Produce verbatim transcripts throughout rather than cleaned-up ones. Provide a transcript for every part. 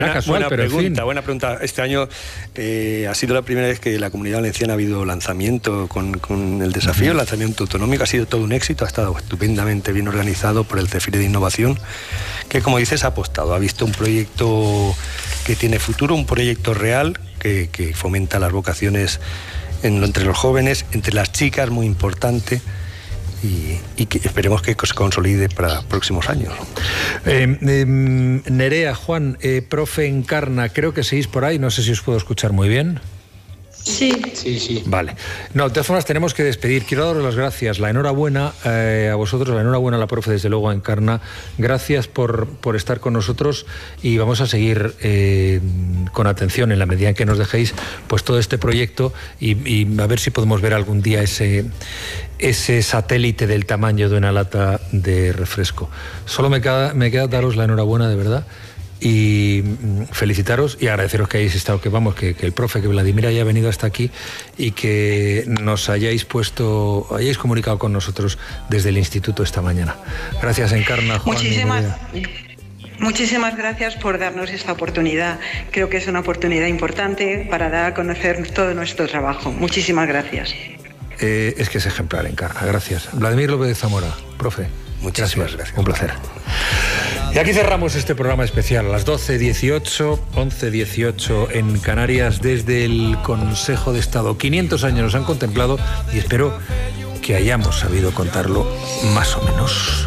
Una, casual, buena pero pregunta, en fin. buena pregunta. Este año eh, ha sido la primera vez que la Comunidad Valenciana ha habido lanzamiento con, con el desafío, uh-huh. el lanzamiento autonómico. Ha sido todo un éxito, ha estado estupendamente bien organizado por el CEFIRE de Innovación, que, como dices, ha apostado, ha visto un proyecto que tiene futuro, un proyecto real que, que fomenta las vocaciones en, entre los jóvenes, entre las chicas, muy importante. Y, y que esperemos que se consolide para próximos años. Eh, eh, Nerea, Juan, eh, profe Encarna, creo que seguís por ahí, no sé si os puedo escuchar muy bien. Sí. Sí, sí. Vale. No, de todas formas tenemos que despedir. Quiero daros las gracias. La enhorabuena eh, a vosotros, la enhorabuena a la profe, desde luego, a Encarna. Gracias por, por estar con nosotros y vamos a seguir eh, con atención en la medida en que nos dejéis pues todo este proyecto y, y a ver si podemos ver algún día ese, ese satélite del tamaño de una lata de refresco. Solo me queda, me queda daros la enhorabuena, de verdad. Y felicitaros y agradeceros que hayáis estado, que vamos, que, que el profe, que Vladimir haya venido hasta aquí y que nos hayáis puesto, hayáis comunicado con nosotros desde el instituto esta mañana. Gracias, Encarna, Juan. Muchísimas, muchísimas gracias por darnos esta oportunidad. Creo que es una oportunidad importante para dar a conocer todo nuestro trabajo. Muchísimas gracias. Eh, es que es ejemplar, Encarna. Gracias. Vladimir López de Zamora, profe. Muchísimas gracias. gracias. Un placer. Y aquí cerramos este programa especial a las doce dieciocho, once dieciocho en Canarias, desde el Consejo de Estado. quinientos años nos han contemplado y espero que hayamos sabido contarlo más o menos.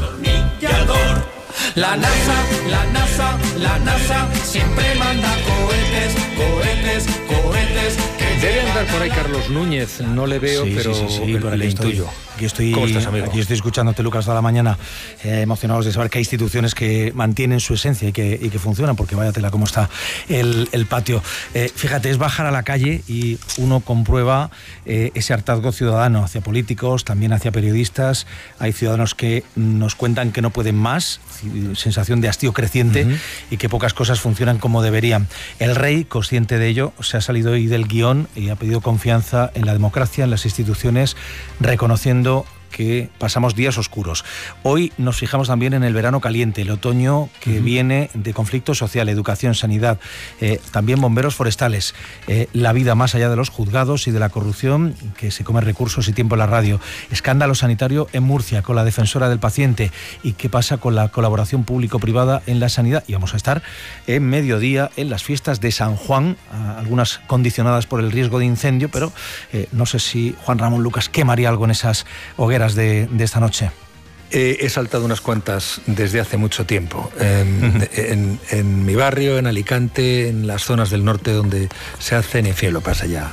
La NASA, la NASA, la NASA siempre manda cohetes, cohetes, cohetes. Debe andar por ahí Carlos Núñez, no le veo, sí, pero sí, sí, sí, le intuyo. Aquí estoy, ¿Cómo estás, amigo? Aquí estoy escuchándote, Lucas, toda la mañana, eh, emocionados de saber que hay instituciones que mantienen su esencia y que, y que funcionan, porque vaya tela cómo está el, el patio. Eh, fíjate, es bajar a la calle y uno comprueba eh, ese hartazgo ciudadano hacia políticos, también hacia periodistas. Hay ciudadanos que nos cuentan que no pueden más, sensación de hastío creciente, uh-huh. y que pocas cosas funcionan como deberían. El rey, consciente de ello, se ha salido hoy del guión y ha pedido confianza en la democracia, en las instituciones, reconociendo que pasamos días oscuros. Hoy nos fijamos también en el verano caliente, el otoño que uh-huh. viene de conflicto social, educación, sanidad, eh, también bomberos forestales, eh, la vida más allá de los juzgados y de la corrupción que se come recursos y tiempo en la radio, escándalo sanitario en Murcia con la defensora del paciente y qué pasa con la colaboración público-privada en la sanidad. Y vamos a estar en mediodía en las fiestas de San Juan, algunas condicionadas por el riesgo de incendio, pero eh, no sé si Juan Ramón Lucas quemaría algo en esas hogueras De, de esta noche. Eh, he saltado unas cuantas desde hace mucho tiempo. Eh, uh-huh. en, en mi barrio, en Alicante, en las zonas del norte donde se hacen, en fin, lo pasa ya.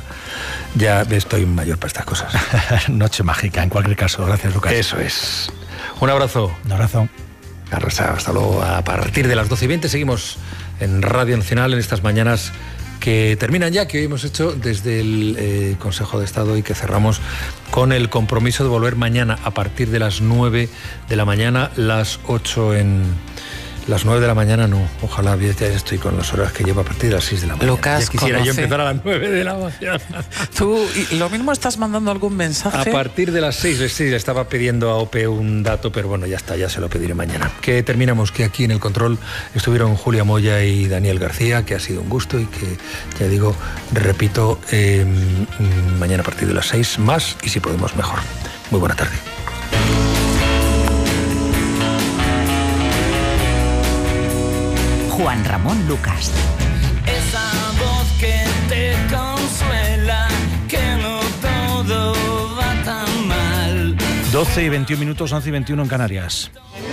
Ya estoy mayor para estas cosas. Noche mágica, en cualquier caso. Gracias, Lucas. Eso es. Un abrazo. Un abrazo. Hasta luego. A partir de las doce y veinte seguimos en Radio Nacional en estas mañanas que terminan ya, que hoy hemos hecho desde el eh, Consejo de Estado y que cerramos con el compromiso de volver mañana a partir de las nueve de la mañana, las ocho en... Las nueve de la mañana no, ojalá, ya estoy con las horas que llevo a partir de las seis de la mañana. Lucas, ya quisiera conoce. yo empezar a las nueve de la mañana. Tú, y lo mismo estás mandando algún mensaje. A partir de las seis, sí, le estaba pidiendo a O P E un dato, pero bueno, ya está, ya se lo pediré mañana. Que terminamos, que aquí en el control estuvieron Julia Moya y Daniel García, que ha sido un gusto y que, ya digo, repito, eh, mañana a partir de las seis más y si podemos mejor. Muy buena tarde. Juan Ramón Lucas. Esa voz que te consuela, que no todo va tan mal. doce y veintiún minutos, once y veintiuno en Canarias.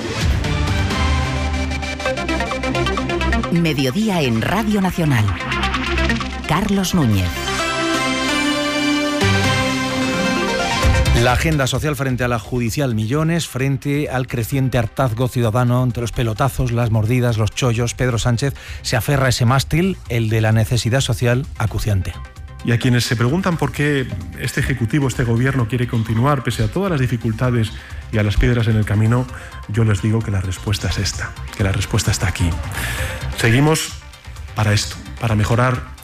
Mediodía en Radio Nacional. Carlos Núñez. La agenda social frente a la judicial, millones frente al creciente hartazgo ciudadano entre los pelotazos, las mordidas, los chollos. Pedro Sánchez se aferra a ese mástil, el de la necesidad social acuciante. Y a quienes se preguntan por qué este Ejecutivo, este Gobierno quiere continuar pese a todas las dificultades y a las piedras en el camino, yo les digo que la respuesta es esta, que la respuesta está aquí. Seguimos para esto, para mejorar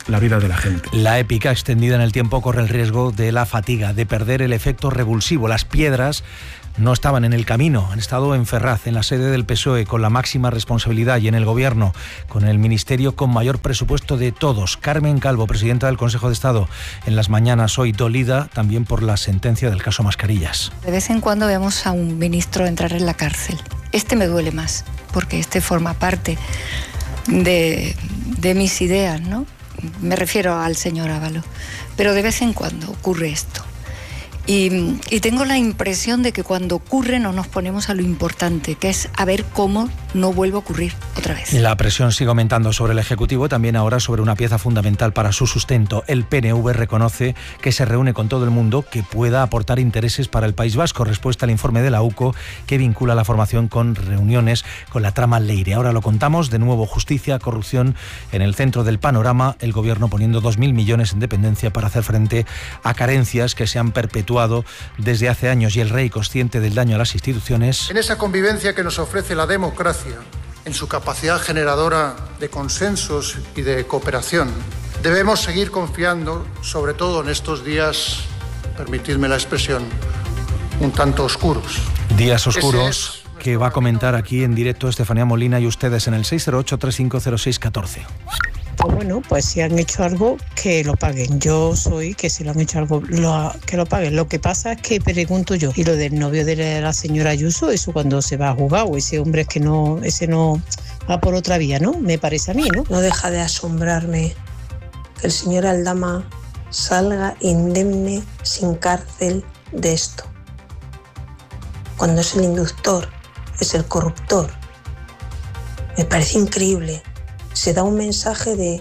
la vida de la gente. La épica extendida en el tiempo corre el riesgo de la fatiga, de perder el efecto revulsivo. Las piedras no estaban en el camino, han estado en Ferraz, en la sede del P S O E, con la máxima responsabilidad, y en el Gobierno, con el Ministerio con mayor presupuesto de todos. Carmen Calvo, presidenta del Consejo de Estado, en las mañanas hoy, dolida también por la sentencia del caso Mascarillas. De vez en cuando vemos a un ministro entrar en la cárcel. Este me duele más, porque este forma parte de, de mis ideas, ¿no? Me refiero al señor Ábalos. Pero de vez en cuando ocurre esto. Y, y tengo la impresión de que cuando ocurre no nos ponemos a lo importante, que es a ver cómo no vuelve a ocurrir otra vez. La presión sigue aumentando sobre el Ejecutivo, también ahora sobre una pieza fundamental para su sustento. El P N V reconoce que se reúne con todo el mundo que pueda aportar intereses para el País Vasco. Respuesta al informe de la U C O que vincula la formación con reuniones con la trama Leire. Ahora lo contamos, de nuevo justicia, corrupción en el centro del panorama, el Gobierno poniendo dos mil millones en dependencia para hacer frente a carencias que se han perpetuado desde hace años, y el rey, consciente del daño a las instituciones. En esa convivencia que nos ofrece la democracia, en su capacidad generadora de consensos y de cooperación, debemos seguir confiando, sobre todo en estos días, permitidme la expresión, un tanto oscuros. Días oscuros que va a comentar aquí en directo Estefanía Molina y ustedes en el seis cero ocho, tres cinco cero seis uno cuatro. Pues bueno, pues si han hecho algo, que lo paguen. Yo soy que si lo han hecho algo, lo, que lo paguen. Lo que pasa es que pregunto yo, y lo del novio de la señora Ayuso, eso cuando se va a jugar, o ese hombre es que no, ese no va por otra vía, ¿no? Me parece a mí, ¿no? No deja de asombrarme que el señor Aldama salga indemne, sin cárcel, de esto. Cuando es el inductor, es el corruptor. Me parece increíble. Se da un mensaje de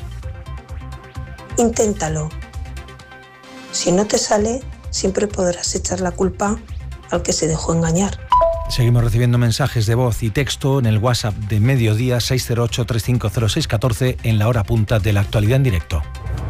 inténtalo. Si no te sale, siempre podrás echar la culpa al que se dejó engañar. Seguimos recibiendo mensajes de voz y texto en el WhatsApp de Mediodía seis cero ocho, tres cinco cero seis uno cuatro en la hora punta de la actualidad en directo.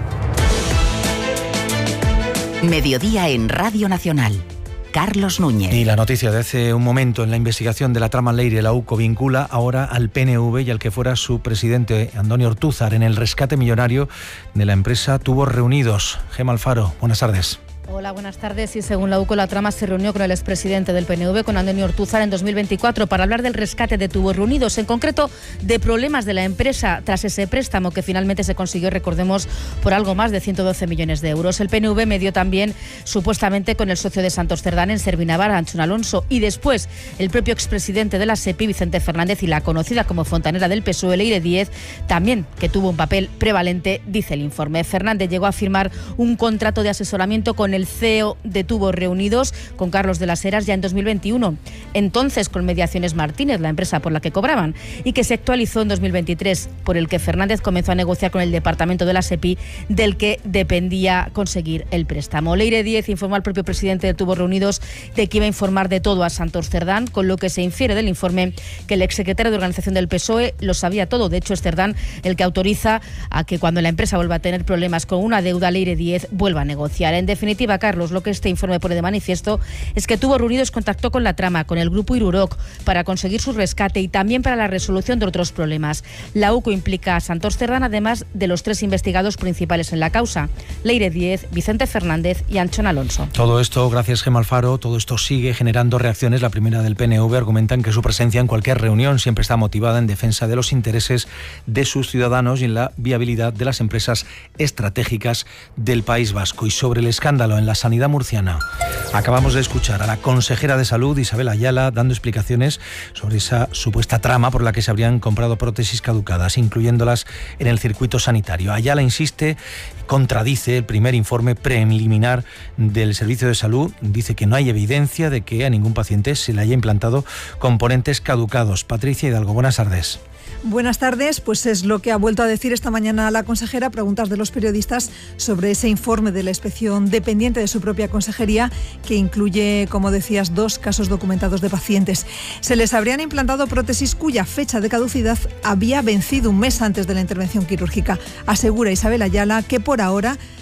Mediodía en Radio Nacional. Carlos Núñez. Y la noticia de hace un momento: en la investigación de la trama Leire, la U C O vincula ahora al P N V y al que fuera su presidente, Antonio Ortúzar, en el rescate millonario de la empresa Tubos Reunidos. Gemma Alfaro, buenas tardes. Hola, buenas tardes. Y según la U C O, la trama se reunió con el expresidente del P N V, con Antonio Ortúzar, en dos mil veinticuatro para hablar del rescate de Tubos Reunidos, en concreto de problemas de la empresa tras ese préstamo que finalmente se consiguió, recordemos, por algo más de ciento doce millones de euros. El P N V medió también supuestamente con el socio de Santos Cerdán en Servinavar, Anchón Alonso, y después el propio expresidente de la SEPI, Vicente Fernández, y la conocida como fontanera del P S O E, Leire Díez, también, que tuvo un papel prevalente, dice el informe. Fernández llegó a firmar un contrato de asesoramiento con el el C E O de Tubos Reunidos, con Carlos de las Heras, ya en dos mil veintiuno, entonces con Mediaciones Martínez, la empresa por la que cobraban, y que se actualizó en dos mil veintitrés, por el que Fernández comenzó a negociar con el departamento de la SEPI, del que dependía conseguir el préstamo. Leire Díez informó al propio presidente de Tubos Reunidos de que iba a informar de todo a Santos Cerdán, con lo que se infiere del informe que el exsecretario de organización del P S O E lo sabía todo. De hecho, es Cerdán el que autoriza a que cuando la empresa vuelva a tener problemas con una deuda, Leire Díez vuelva a negociar. En definitiva, Carlos, lo que este informe pone de manifiesto es que Tubos Reunidos contactó con la trama, con el grupo Iruroc, para conseguir su rescate y también para la resolución de otros problemas. La U C O implica a Santos Cerdán, además de los tres investigados principales en la causa: Leire Díez, Vicente Fernández y Anchón Alonso. Todo esto, gracias Gemma Alfaro, todo esto sigue generando reacciones. La primera del P N V: argumentan que su presencia en cualquier reunión siempre está motivada en defensa de los intereses de sus ciudadanos y en la viabilidad de las empresas estratégicas del País Vasco. Y sobre el escándalo en la sanidad murciana, acabamos de escuchar a la consejera de Salud, Isabel Ayala, dando explicaciones sobre esa supuesta trama por la que se habrían comprado prótesis caducadas, incluyéndolas en el circuito sanitario. Ayala insiste, contradice el primer informe preliminar del Servicio de Salud. Dice que no hay evidencia de que a ningún paciente se le haya implantado componentes caducados. Patricia Hidalgo, buenas tardes. Buenas tardes, pues es lo que ha vuelto a decir esta mañana la consejera a preguntas de los periodistas sobre ese informe de la inspección dependiente de su propia consejería, que incluye, como decías, dos casos documentados de pacientes. Se les habrían implantado prótesis cuya fecha de caducidad había vencido un mes antes de la intervención quirúrgica. Asegura Isabel Ayala que por ahora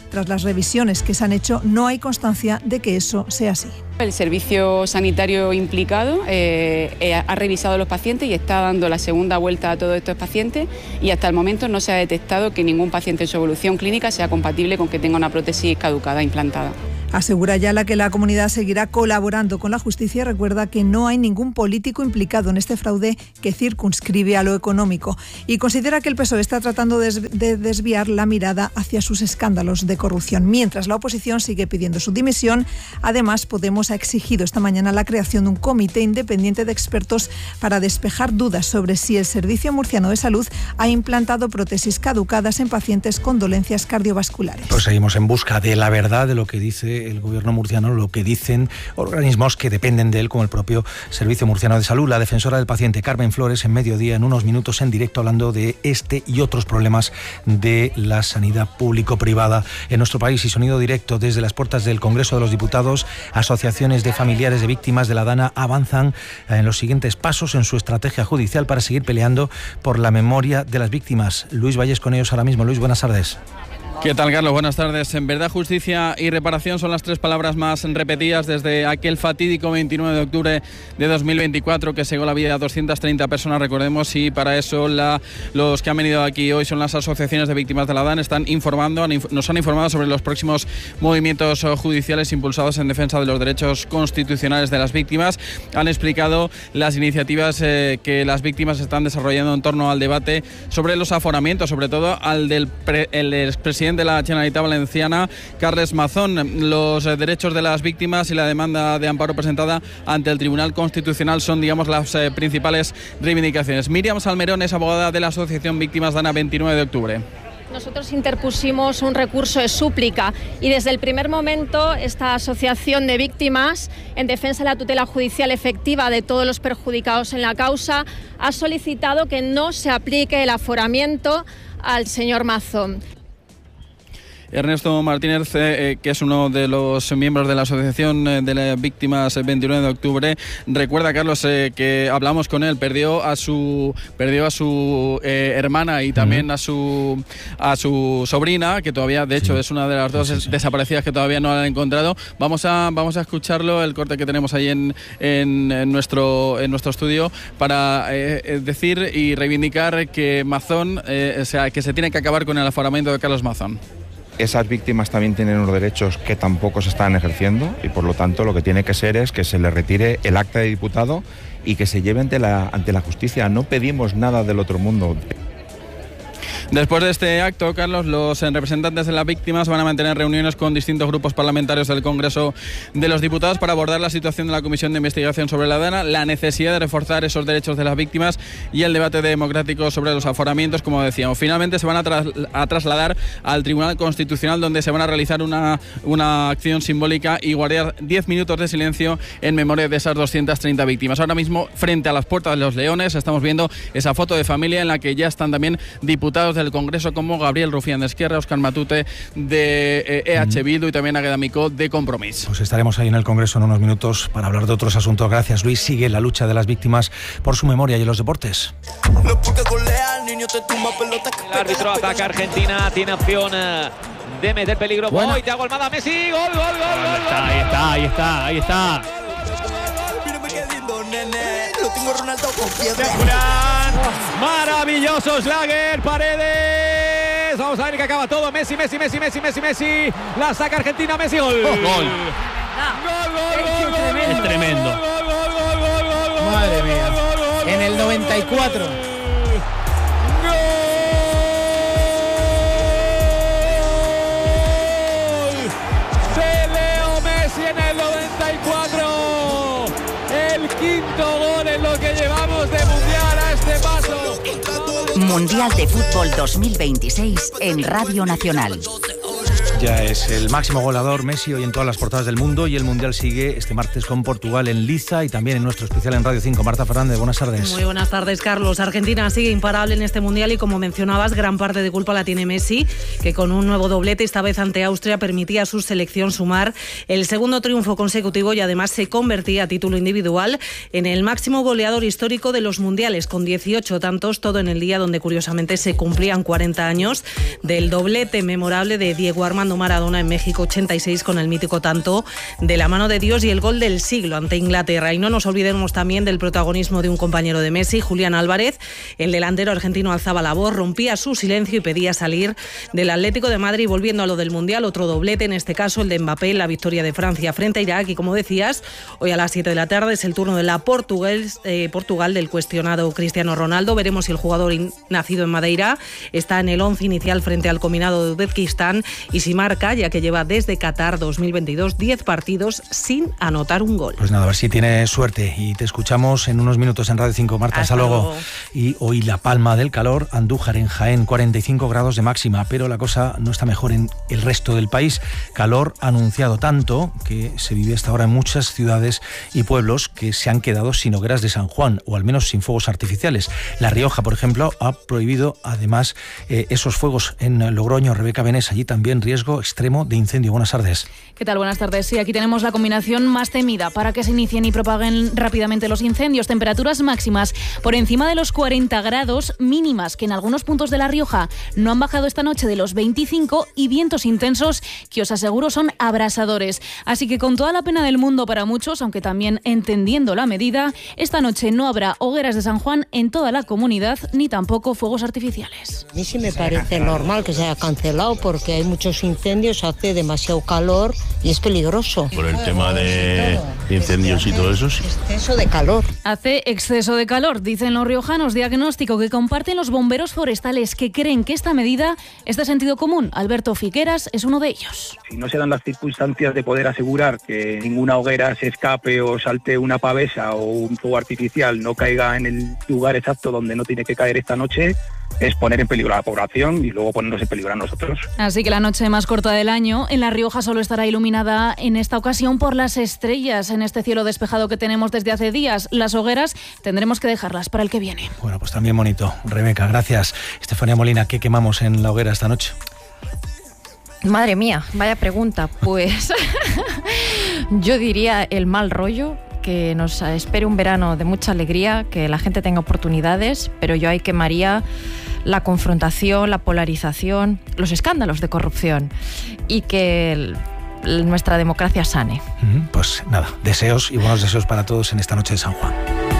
Tras las revisiones que se han hecho, no hay constancia de que eso sea así. El servicio sanitario implicado eh, eh, ha revisado a los pacientes y está dando la segunda vuelta a todos estos pacientes, y hasta el momento no se ha detectado que ningún paciente en su evolución clínica sea compatible con que tenga una prótesis caducada implantada. Asegura Ayala que la comunidad seguirá colaborando con la justicia y recuerda que no hay ningún político implicado en este fraude que circunscribe a lo económico, y considera que el P S O E está tratando de desviar la mirada hacia sus escándalos de corrupción. Mientras la oposición sigue pidiendo su dimisión, además Podemos ha exigido esta mañana la creación de un comité independiente de expertos para despejar dudas sobre si el Servicio Murciano de Salud ha implantado prótesis caducadas en pacientes con dolencias cardiovasculares. Pues seguimos en busca de la verdad de lo que dice el gobierno murciano, lo que dicen organismos que dependen de él, como el propio Servicio Murciano de Salud. La defensora del paciente Carmen Flores en Mediodía, en unos minutos en directo, hablando de este y otros problemas de la sanidad público-privada en nuestro país. Y sonido directo desde las puertas del Congreso de los Diputados. Asociaciones de familiares de víctimas de la DANA avanzan en los siguientes pasos en su estrategia judicial para seguir peleando por la memoria de las víctimas. Luis Valles con ellos ahora mismo. Luis, buenas tardes. ¿Qué tal, Carlos? Buenas tardes. En verdad, justicia y reparación son las tres palabras más repetidas desde aquel fatídico veintinueve de octubre de dos mil veinticuatro que cegó la vida a doscientas treinta personas, recordemos, y para eso la, los que han venido aquí hoy son las asociaciones de víctimas de la DANA. Están informando, han, nos han informado sobre los próximos movimientos judiciales impulsados en defensa de los derechos constitucionales de las víctimas. Han explicado las iniciativas eh, que las víctimas están desarrollando en torno al debate sobre los aforamientos, sobre todo al del pre, el expresidente de la Generalitat Valenciana, Carles Mazón. Los derechos de las víctimas y la demanda de amparo presentada ante el Tribunal Constitucional son, digamos, las eh, principales reivindicaciones. Míriam Salmerón es abogada de la Asociación Víctimas DANA veintinueve de octubre. Nosotros interpusimos un recurso de súplica y desde el primer momento esta asociación de víctimas en defensa de la tutela judicial efectiva de todos los perjudicados en la causa ha solicitado que no se aplique el aforamiento al señor Mazón. Ernesto Martínez, eh, que es uno de los miembros de la Asociación de las Víctimas veintinueve de octubre, recuerda, Carlos, eh, que hablamos con él, perdió a su perdió a su eh, hermana y también uh-huh. a su a su sobrina, que todavía, de hecho, sí. es una de las dos sí, sí. desaparecidas que todavía no han encontrado. Vamos a vamos a escucharlo, el corte que tenemos ahí en, en, en nuestro en nuestro estudio, para eh, decir y reivindicar que Mazón, eh, o sea, que se tiene que acabar con el aforamiento de Carlos Mazón. Esas víctimas también tienen unos derechos que tampoco se están ejerciendo y por lo tanto lo que tiene que ser es que se les retire el acta de diputado y que se lleve ante la, ante la justicia. No pedimos nada del otro mundo. Después de este acto, Carlos, los representantes de las víctimas van a mantener reuniones con distintos grupos parlamentarios del Congreso de los Diputados para abordar la situación de la Comisión de Investigación sobre la DANA, la necesidad de reforzar esos derechos de las víctimas y el debate democrático sobre los aforamientos, como decíamos. Finalmente se van a, tras, a trasladar al Tribunal Constitucional, donde se van a realizar una, una acción simbólica y guardar diez minutos de silencio en memoria de esas doscientas treinta víctimas. Ahora mismo, frente a las puertas de los Leones, estamos viendo esa foto de familia en la que ya están también diputados del Congreso como Gabriel Rufián de Esquerra, Óscar Matute de eh, E H Bildu y también Águeda Micó de Compromís. Pues estaremos ahí en el Congreso en unos minutos para hablar de otros asuntos. Gracias, Luis. Sigue la lucha de las víctimas por su memoria y en los deportes. El árbitro ataca a Argentina, tiene opción de meter peligro. Bueno. Hoy te hago Almada, Messi, gol, gol, gol, gol, gol. Ahí está, ahí está, ahí está. Maravilloso Schlager, Paredes. Vamos a ver que acaba todo. Messi, Messi, Messi, Messi, Messi, Messi. La saca Argentina, Messi, gol. Oh, gol. Gol, gol, gol, gol, es tremendo. Gol, gol, gol, gol, gol, gol, Madre mía. Gol, gol, gol, en el noventa y cuatro. Gol. De Leo Messi en el noventa y cuatro. El quinto gol en lo que llevamos de mundial a este paso. Mundial de Fútbol dos mil veintiséis en Radio Nacional. Ya es el máximo goleador Messi hoy en todas las portadas del mundo y el Mundial sigue este martes con Portugal en Liza y también en nuestro especial en Radio cinco. Marta Fernández, buenas tardes. Muy buenas tardes, Carlos. Argentina sigue imparable en este Mundial y, como mencionabas, gran parte de culpa la tiene Messi, que con un nuevo doblete, esta vez ante Austria, permitía a su selección sumar el segundo triunfo consecutivo y además se convertía a título individual en el máximo goleador histórico de los Mundiales, con dieciocho tantos, todo en el día donde curiosamente se cumplían cuarenta años del doblete memorable de Diego Armando Armando Maradona en México ochenta y seis con el mítico tanto de la mano de Dios y el gol del siglo ante Inglaterra. Y no nos olvidemos también del protagonismo de un compañero de Messi, Julián Álvarez. El delantero argentino alzaba la voz, rompía su silencio y pedía salir del Atlético de Madrid. Volviendo a lo del Mundial, otro doblete, en este caso el de Mbappé, la victoria de Francia frente a Irak. Y como decías, hoy a las siete de la tarde es el turno de la Portugal, eh, Portugal del cuestionado Cristiano Ronaldo. Veremos si el jugador nacido en Madeira está en el once inicial frente al combinado de Uzbekistán y si marca, ya que lleva desde Qatar dos mil veintidós diez partidos sin anotar un gol. Pues nada, a ver si tienes suerte y te escuchamos en unos minutos en Radio cinco. Marta, hasta, hasta luego. luego. Y hoy la palma del calor, Andújar en Jaén, cuarenta y cinco grados de máxima, pero la cosa no está mejor en el resto del país. Calor anunciado tanto que se vive hasta ahora en muchas ciudades y pueblos que se han quedado sin hogueras de San Juan, o al menos sin fuegos artificiales. La Rioja, por ejemplo, ha prohibido además eh, esos fuegos en Logroño. Rebeca Benés, allí también riesgo extremo de incendio. Buenas tardes. ¿Qué tal? Buenas tardes. Sí, aquí tenemos la combinación más temida para que se inicien y propaguen rápidamente los incendios. Temperaturas máximas por encima de los cuarenta grados, mínimas que en algunos puntos de La Rioja no han bajado esta noche de los veinticinco y vientos intensos que os aseguro son abrasadores. Así que con toda la pena del mundo para muchos, aunque también entendiendo la medida, esta noche no habrá hogueras de San Juan en toda la comunidad ni tampoco fuegos artificiales. A mí sí me parece normal que se haya cancelado porque hay muchos incendios, hace demasiado calor y es peligroso. Por el tema de incendios y todo eso, sí. Exceso de calor. Hace exceso de calor, dicen los riojanos, diagnóstico que comparten los bomberos forestales que creen que esta medida es de sentido común. Alberto Fiqueras es uno de ellos. Si no se dan las circunstancias de poder asegurar que ninguna hoguera se escape o salte una pavesa o un fuego artificial no caiga en el lugar exacto donde no tiene que caer esta noche, es poner en peligro a la población y luego ponernos en peligro a nosotros. Así que la noche más corta del año en La Rioja solo estará iluminada en esta ocasión por las estrellas en este cielo despejado que tenemos desde hace días. Las hogueras tendremos que dejarlas para el que viene. Bueno, pues también bonito. Rebeca, gracias. Estefanía Molina, ¿qué quemamos en la hoguera esta noche? Madre mía, vaya pregunta. Pues yo diría el mal rollo, que nos espere un verano de mucha alegría, que la gente tenga oportunidades, pero yo ahí quemaría la confrontación, la polarización, los escándalos de corrupción y que el, nuestra democracia sane. Pues nada, deseos y buenos deseos para todos en esta noche de San Juan.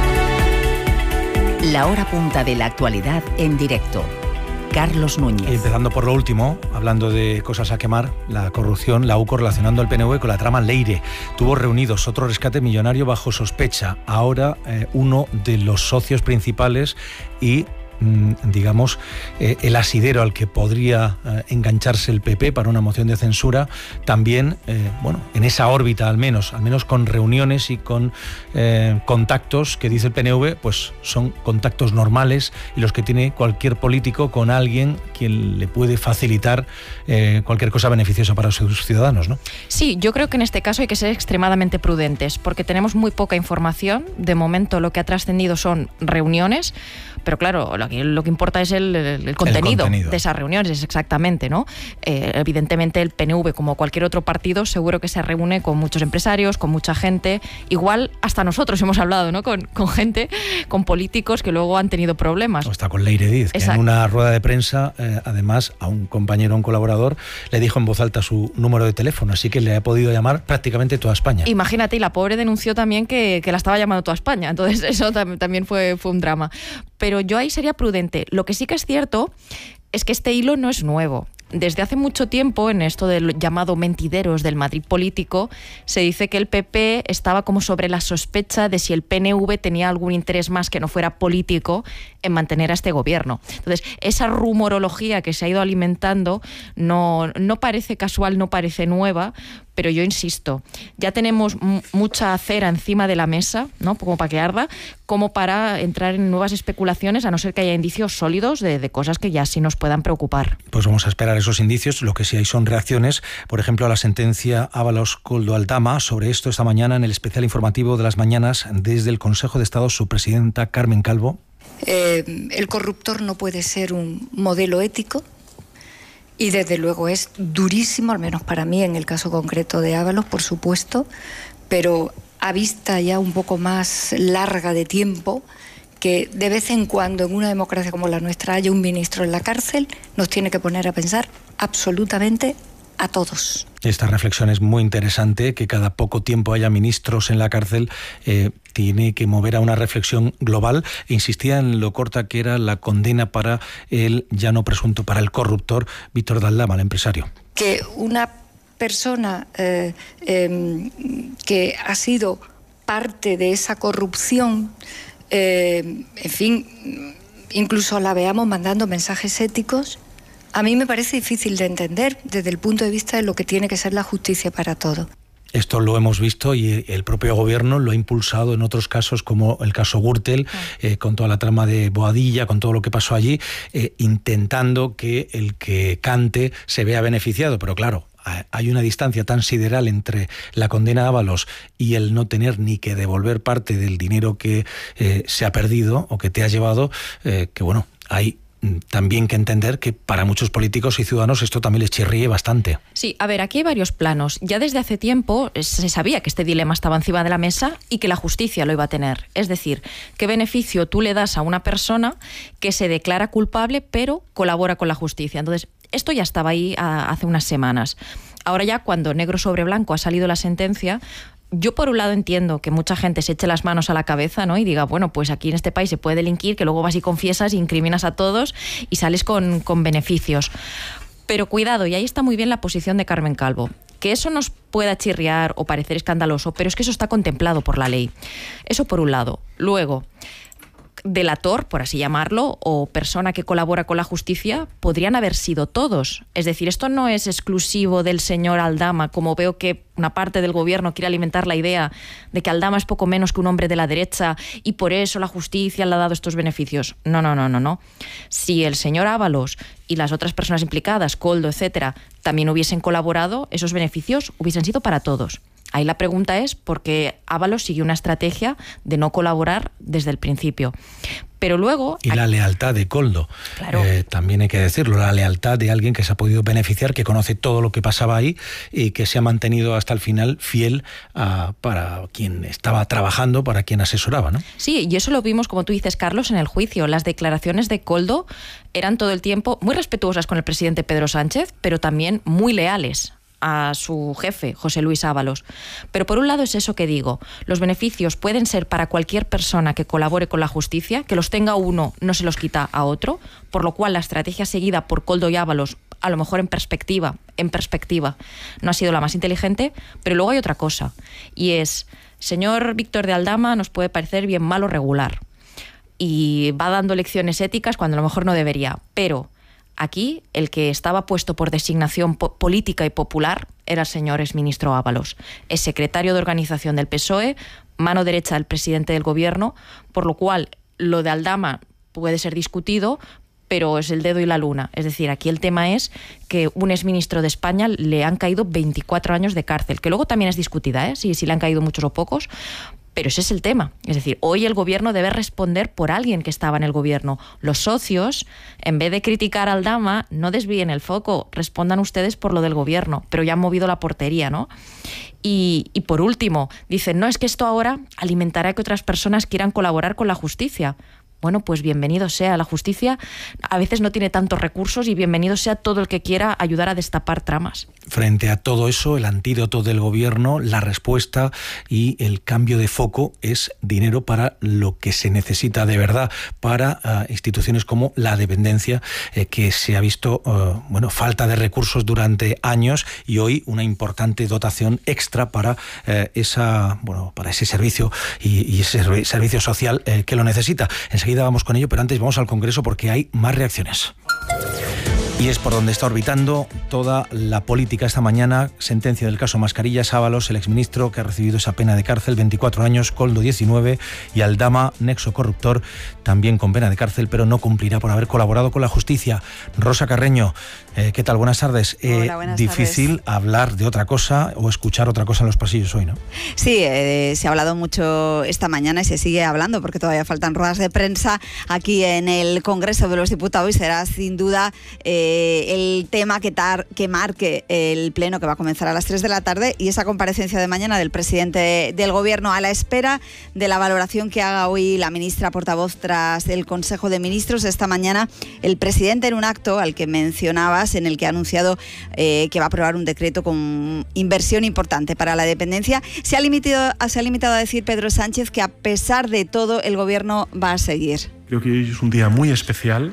La hora punta de la actualidad en directo. Carlos Núñez. Y empezando por lo último, hablando de cosas a quemar, la corrupción, la U C O relacionando al P N V con la trama Leire. Tuvo reunidos otro rescate millonario bajo sospecha. Ahora eh, uno de los socios principales y digamos, eh, el asidero al que podría eh, engancharse el P P para una moción de censura, también, eh, bueno, en esa órbita al menos, al menos con reuniones y con eh, contactos que dice el P N V, pues son contactos normales y los que tiene cualquier político con alguien quien le puede facilitar eh, cualquier cosa beneficiosa para sus ciudadanos, ¿no? Sí, yo creo que en este caso hay que ser extremadamente prudentes porque tenemos muy poca información. De momento lo que ha trascendido son reuniones, pero claro, lo que, lo que importa es el, el, el, contenido el contenido de esas reuniones, exactamente, ¿no? Eh, evidentemente el P N V, como cualquier otro partido, seguro que se reúne con muchos empresarios, con mucha gente, igual hasta nosotros hemos hablado, ¿no? Con, con gente, con políticos que luego han tenido problemas. O está con Leire Diz, que en una rueda de prensa, eh, además, a un compañero, a un colaborador, le dijo en voz alta su número de teléfono, así que le ha podido llamar prácticamente toda España. Imagínate, y la pobre denunció también que, que la estaba llamando toda España, entonces eso también fue, fue un drama. Pero yo ahí sería prudente. Lo que sí que es cierto es que este hilo no es nuevo. Desde hace mucho tiempo, en esto del llamado mentideros del Madrid político, se dice que el P P estaba como sobre la sospecha de si el P N V tenía algún interés más que no fuera político en mantener a este gobierno. Entonces, esa rumorología que se ha ido alimentando no, no parece casual, no parece nueva, pero yo insisto, ya tenemos m- mucha cera encima de la mesa, ¿no? Como para que arda, como para entrar en nuevas especulaciones, a no ser que haya indicios sólidos de, de cosas que ya sí nos puedan preocupar. Pues vamos a esperar esos indicios. Lo que sí hay son reacciones, por ejemplo, a la sentencia Ábalos-Koldo Aldama. Sobre esto esta mañana en el especial informativo de las mañanas desde el Consejo de Estado, su presidenta Carmen Calvo. Eh, el corruptor no puede ser un modelo ético. Y desde luego es durísimo, al menos para mí, en el caso concreto de Ábalos, por supuesto, pero a vista ya un poco más larga de tiempo, que de vez en cuando en una democracia como la nuestra haya un ministro en la cárcel, nos tiene que poner a pensar absolutamente a todos. Esta reflexión es muy interesante, que cada poco tiempo haya ministros en la cárcel, eh, tiene que mover a una reflexión global. Insistía en lo corta que era la condena para el ya no presunto, para el corruptor Víctor de Aldama, el empresario. Que una persona eh, eh, que ha sido parte de esa corrupción, eh, en fin, incluso la veamos mandando mensajes éticos, a mí me parece difícil de entender desde el punto de vista de lo que tiene que ser la justicia para todo. Esto lo hemos visto y el propio gobierno lo ha impulsado en otros casos, como el caso Gürtel, eh, con toda la trama de Boadilla, con todo lo que pasó allí, eh, intentando que el que cante se vea beneficiado. Pero claro, hay una distancia tan sideral entre la condena a Ábalos y el no tener ni que devolver parte del dinero que eh, se ha perdido o que te ha llevado, eh, que bueno, hay también que entender que para muchos políticos y ciudadanos esto también les chirríe bastante. Sí, a ver, aquí hay varios planos. Ya desde hace tiempo se sabía que este dilema estaba encima de la mesa y que la justicia lo iba a tener. Es decir, ¿qué beneficio tú le das a una persona que se declara culpable pero colabora con la justicia? Entonces, esto ya estaba ahí a, hace unas semanas. Ahora ya, cuando negro sobre blanco ha salido la sentencia, yo por un lado entiendo que mucha gente se eche las manos a la cabeza, ¿no? Y diga, bueno, pues aquí en este país se puede delinquir, que luego vas y confiesas, incriminas a todos y sales con, con beneficios. Pero cuidado, y ahí está muy bien la posición de Carmen Calvo. Que eso nos pueda chirriar o parecer escandaloso, pero es que eso está contemplado por la ley. Eso por un lado. Luego, delator, por así llamarlo, o persona que colabora con la justicia, podrían haber sido todos. Es decir, esto no es exclusivo del señor Aldama, como veo que una parte del gobierno quiere alimentar la idea de que Aldama es poco menos que un hombre de la derecha y por eso la justicia le ha dado estos beneficios. No, no, no, no, no. Si el señor Ábalos y las otras personas implicadas, Koldo, etcétera, también hubiesen colaborado, esos beneficios hubiesen sido para todos. Ahí la pregunta es por qué Ábalos siguió una estrategia de no colaborar desde el principio. Pero luego... Y la lealtad de Koldo, claro. eh, también hay que decirlo, la lealtad de alguien que se ha podido beneficiar, que conoce todo lo que pasaba ahí y que se ha mantenido hasta el final fiel a, para quien estaba trabajando, para quien asesoraba, ¿no? Sí, y eso lo vimos, como tú dices, Carlos, en el juicio. Las declaraciones de Koldo eran todo el tiempo muy respetuosas con el presidente Pedro Sánchez, pero también muy leales a su jefe, José Luis Ábalos. Pero por un lado es eso que digo, los beneficios pueden ser para cualquier persona que colabore con la justicia, que los tenga uno no se los quita a otro, por lo cual la estrategia seguida por Koldo y Ábalos, a lo mejor en perspectiva, en perspectiva, no ha sido la más inteligente, pero luego hay otra cosa, y es, señor Víctor de Aldama nos puede parecer bien malo regular, y va dando lecciones éticas cuando a lo mejor no debería, pero aquí, el que estaba puesto por designación po- política y popular era el señor exministro Ábalos, es secretario de organización del P S O E, mano derecha del presidente del gobierno, por lo cual lo de Aldama puede ser discutido, pero es el dedo y la luna. Es decir, aquí el tema es que un exministro de España le han caído veinticuatro años de cárcel, que luego también es discutida, ¿eh? si, si le han caído muchos o pocos. Pero ese es el tema. Es decir, hoy el gobierno debe responder por alguien que estaba en el gobierno. Los socios, en vez de criticar a Aldama, no desvíen el foco, respondan ustedes por lo del gobierno, pero ya han movido la portería, ¿no? Y, y por último, dicen, no, es que esto ahora alimentará que otras personas quieran colaborar con la justicia. Bueno, pues bienvenido sea. La justicia a veces no tiene tantos recursos y bienvenido sea todo el que quiera ayudar a destapar tramas. Frente a todo eso, el antídoto del gobierno, la respuesta y el cambio de foco es dinero para lo que se necesita de verdad, para uh, instituciones como la dependencia, eh, que se ha visto uh, bueno, falta de recursos durante años y hoy una importante dotación extra para, eh, esa, bueno, para ese servicio y, y ese servicio social eh, que lo necesita. Enseguida vamos con ello, pero antes vamos al Congreso porque hay más reacciones. Y es por donde está orbitando toda la política esta mañana. Sentencia del caso Mascarillas, Ábalos, el exministro que ha recibido esa pena de cárcel, veinticuatro años, Koldo diecinueve, y Aldama, nexo corruptor, también con pena de cárcel, pero no cumplirá por haber colaborado con la justicia. Rosa Carreño, eh, ¿qué tal? Buenas tardes. Eh, Hola, buenas difícil tardes. hablar de otra cosa o escuchar otra cosa en los pasillos hoy, ¿no? Sí, eh, se ha hablado mucho esta mañana y se sigue hablando porque todavía faltan ruedas de prensa aquí en el Congreso de los Diputados y será sin duda... Eh, eh, el tema que, tar, que marque el pleno que va a comenzar a las tres de la tarde y esa comparecencia de mañana del presidente del Gobierno, a la espera de la valoración que haga hoy la ministra portavoz tras el Consejo de Ministros. Esta mañana el presidente, en un acto al que mencionabas, en el que ha anunciado eh, que va a aprobar un decreto con inversión importante para la dependencia, se ha limitado, se ha limitado a decir Pedro Sánchez que a pesar de todo el Gobierno va a seguir. Creo que hoy es un día muy especial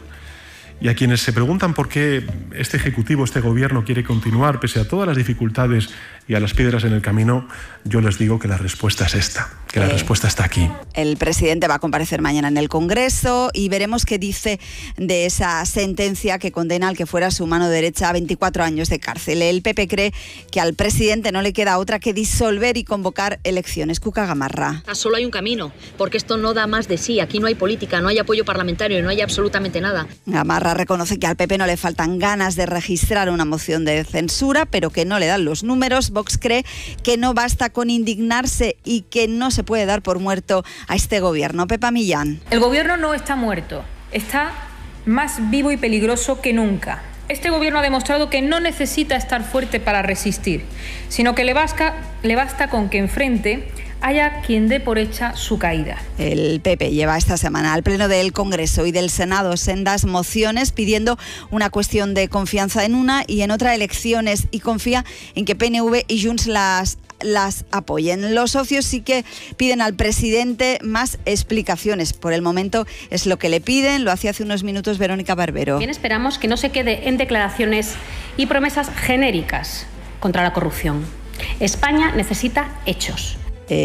y a quienes se preguntan por qué este Ejecutivo, este Gobierno quiere continuar pese a todas las dificultades y a las piedras en el camino, yo les digo que la respuesta es esta, que la eh, respuesta está aquí. El presidente va a comparecer mañana en el Congreso y veremos qué dice de esa sentencia que condena al que fuera su mano derecha a veinticuatro años de cárcel. El P P cree que al presidente no le queda otra que disolver y convocar elecciones. Cuca Gamarra. Solo hay un camino, porque esto no da más de sí. Aquí no hay política, no hay apoyo parlamentario, no hay absolutamente nada. Gamarra reconoce que al P P no le faltan ganas de registrar una moción de censura, pero que no le dan los números. Vox cree que no basta con indignarse y que no se puede dar por muerto a este gobierno. Pepa Millán. El gobierno no está muerto, está más vivo y peligroso que nunca. Este gobierno ha demostrado que no necesita estar fuerte para resistir, sino que le basta, le basta con que enfrente haya quien dé por hecha su caída. El P P lleva esta semana al Pleno del Congreso y del Senado sendas mociones pidiendo una cuestión de confianza en una y en otra elecciones, y confía en que P N V y Junts las las apoyen. Los socios sí que piden al presidente más explicaciones. Por el momento es lo que le piden. Lo hacía hace unos minutos Verónica Barbero. Bien, esperamos que no se quede en declaraciones y promesas genéricas contra la corrupción. España necesita hechos.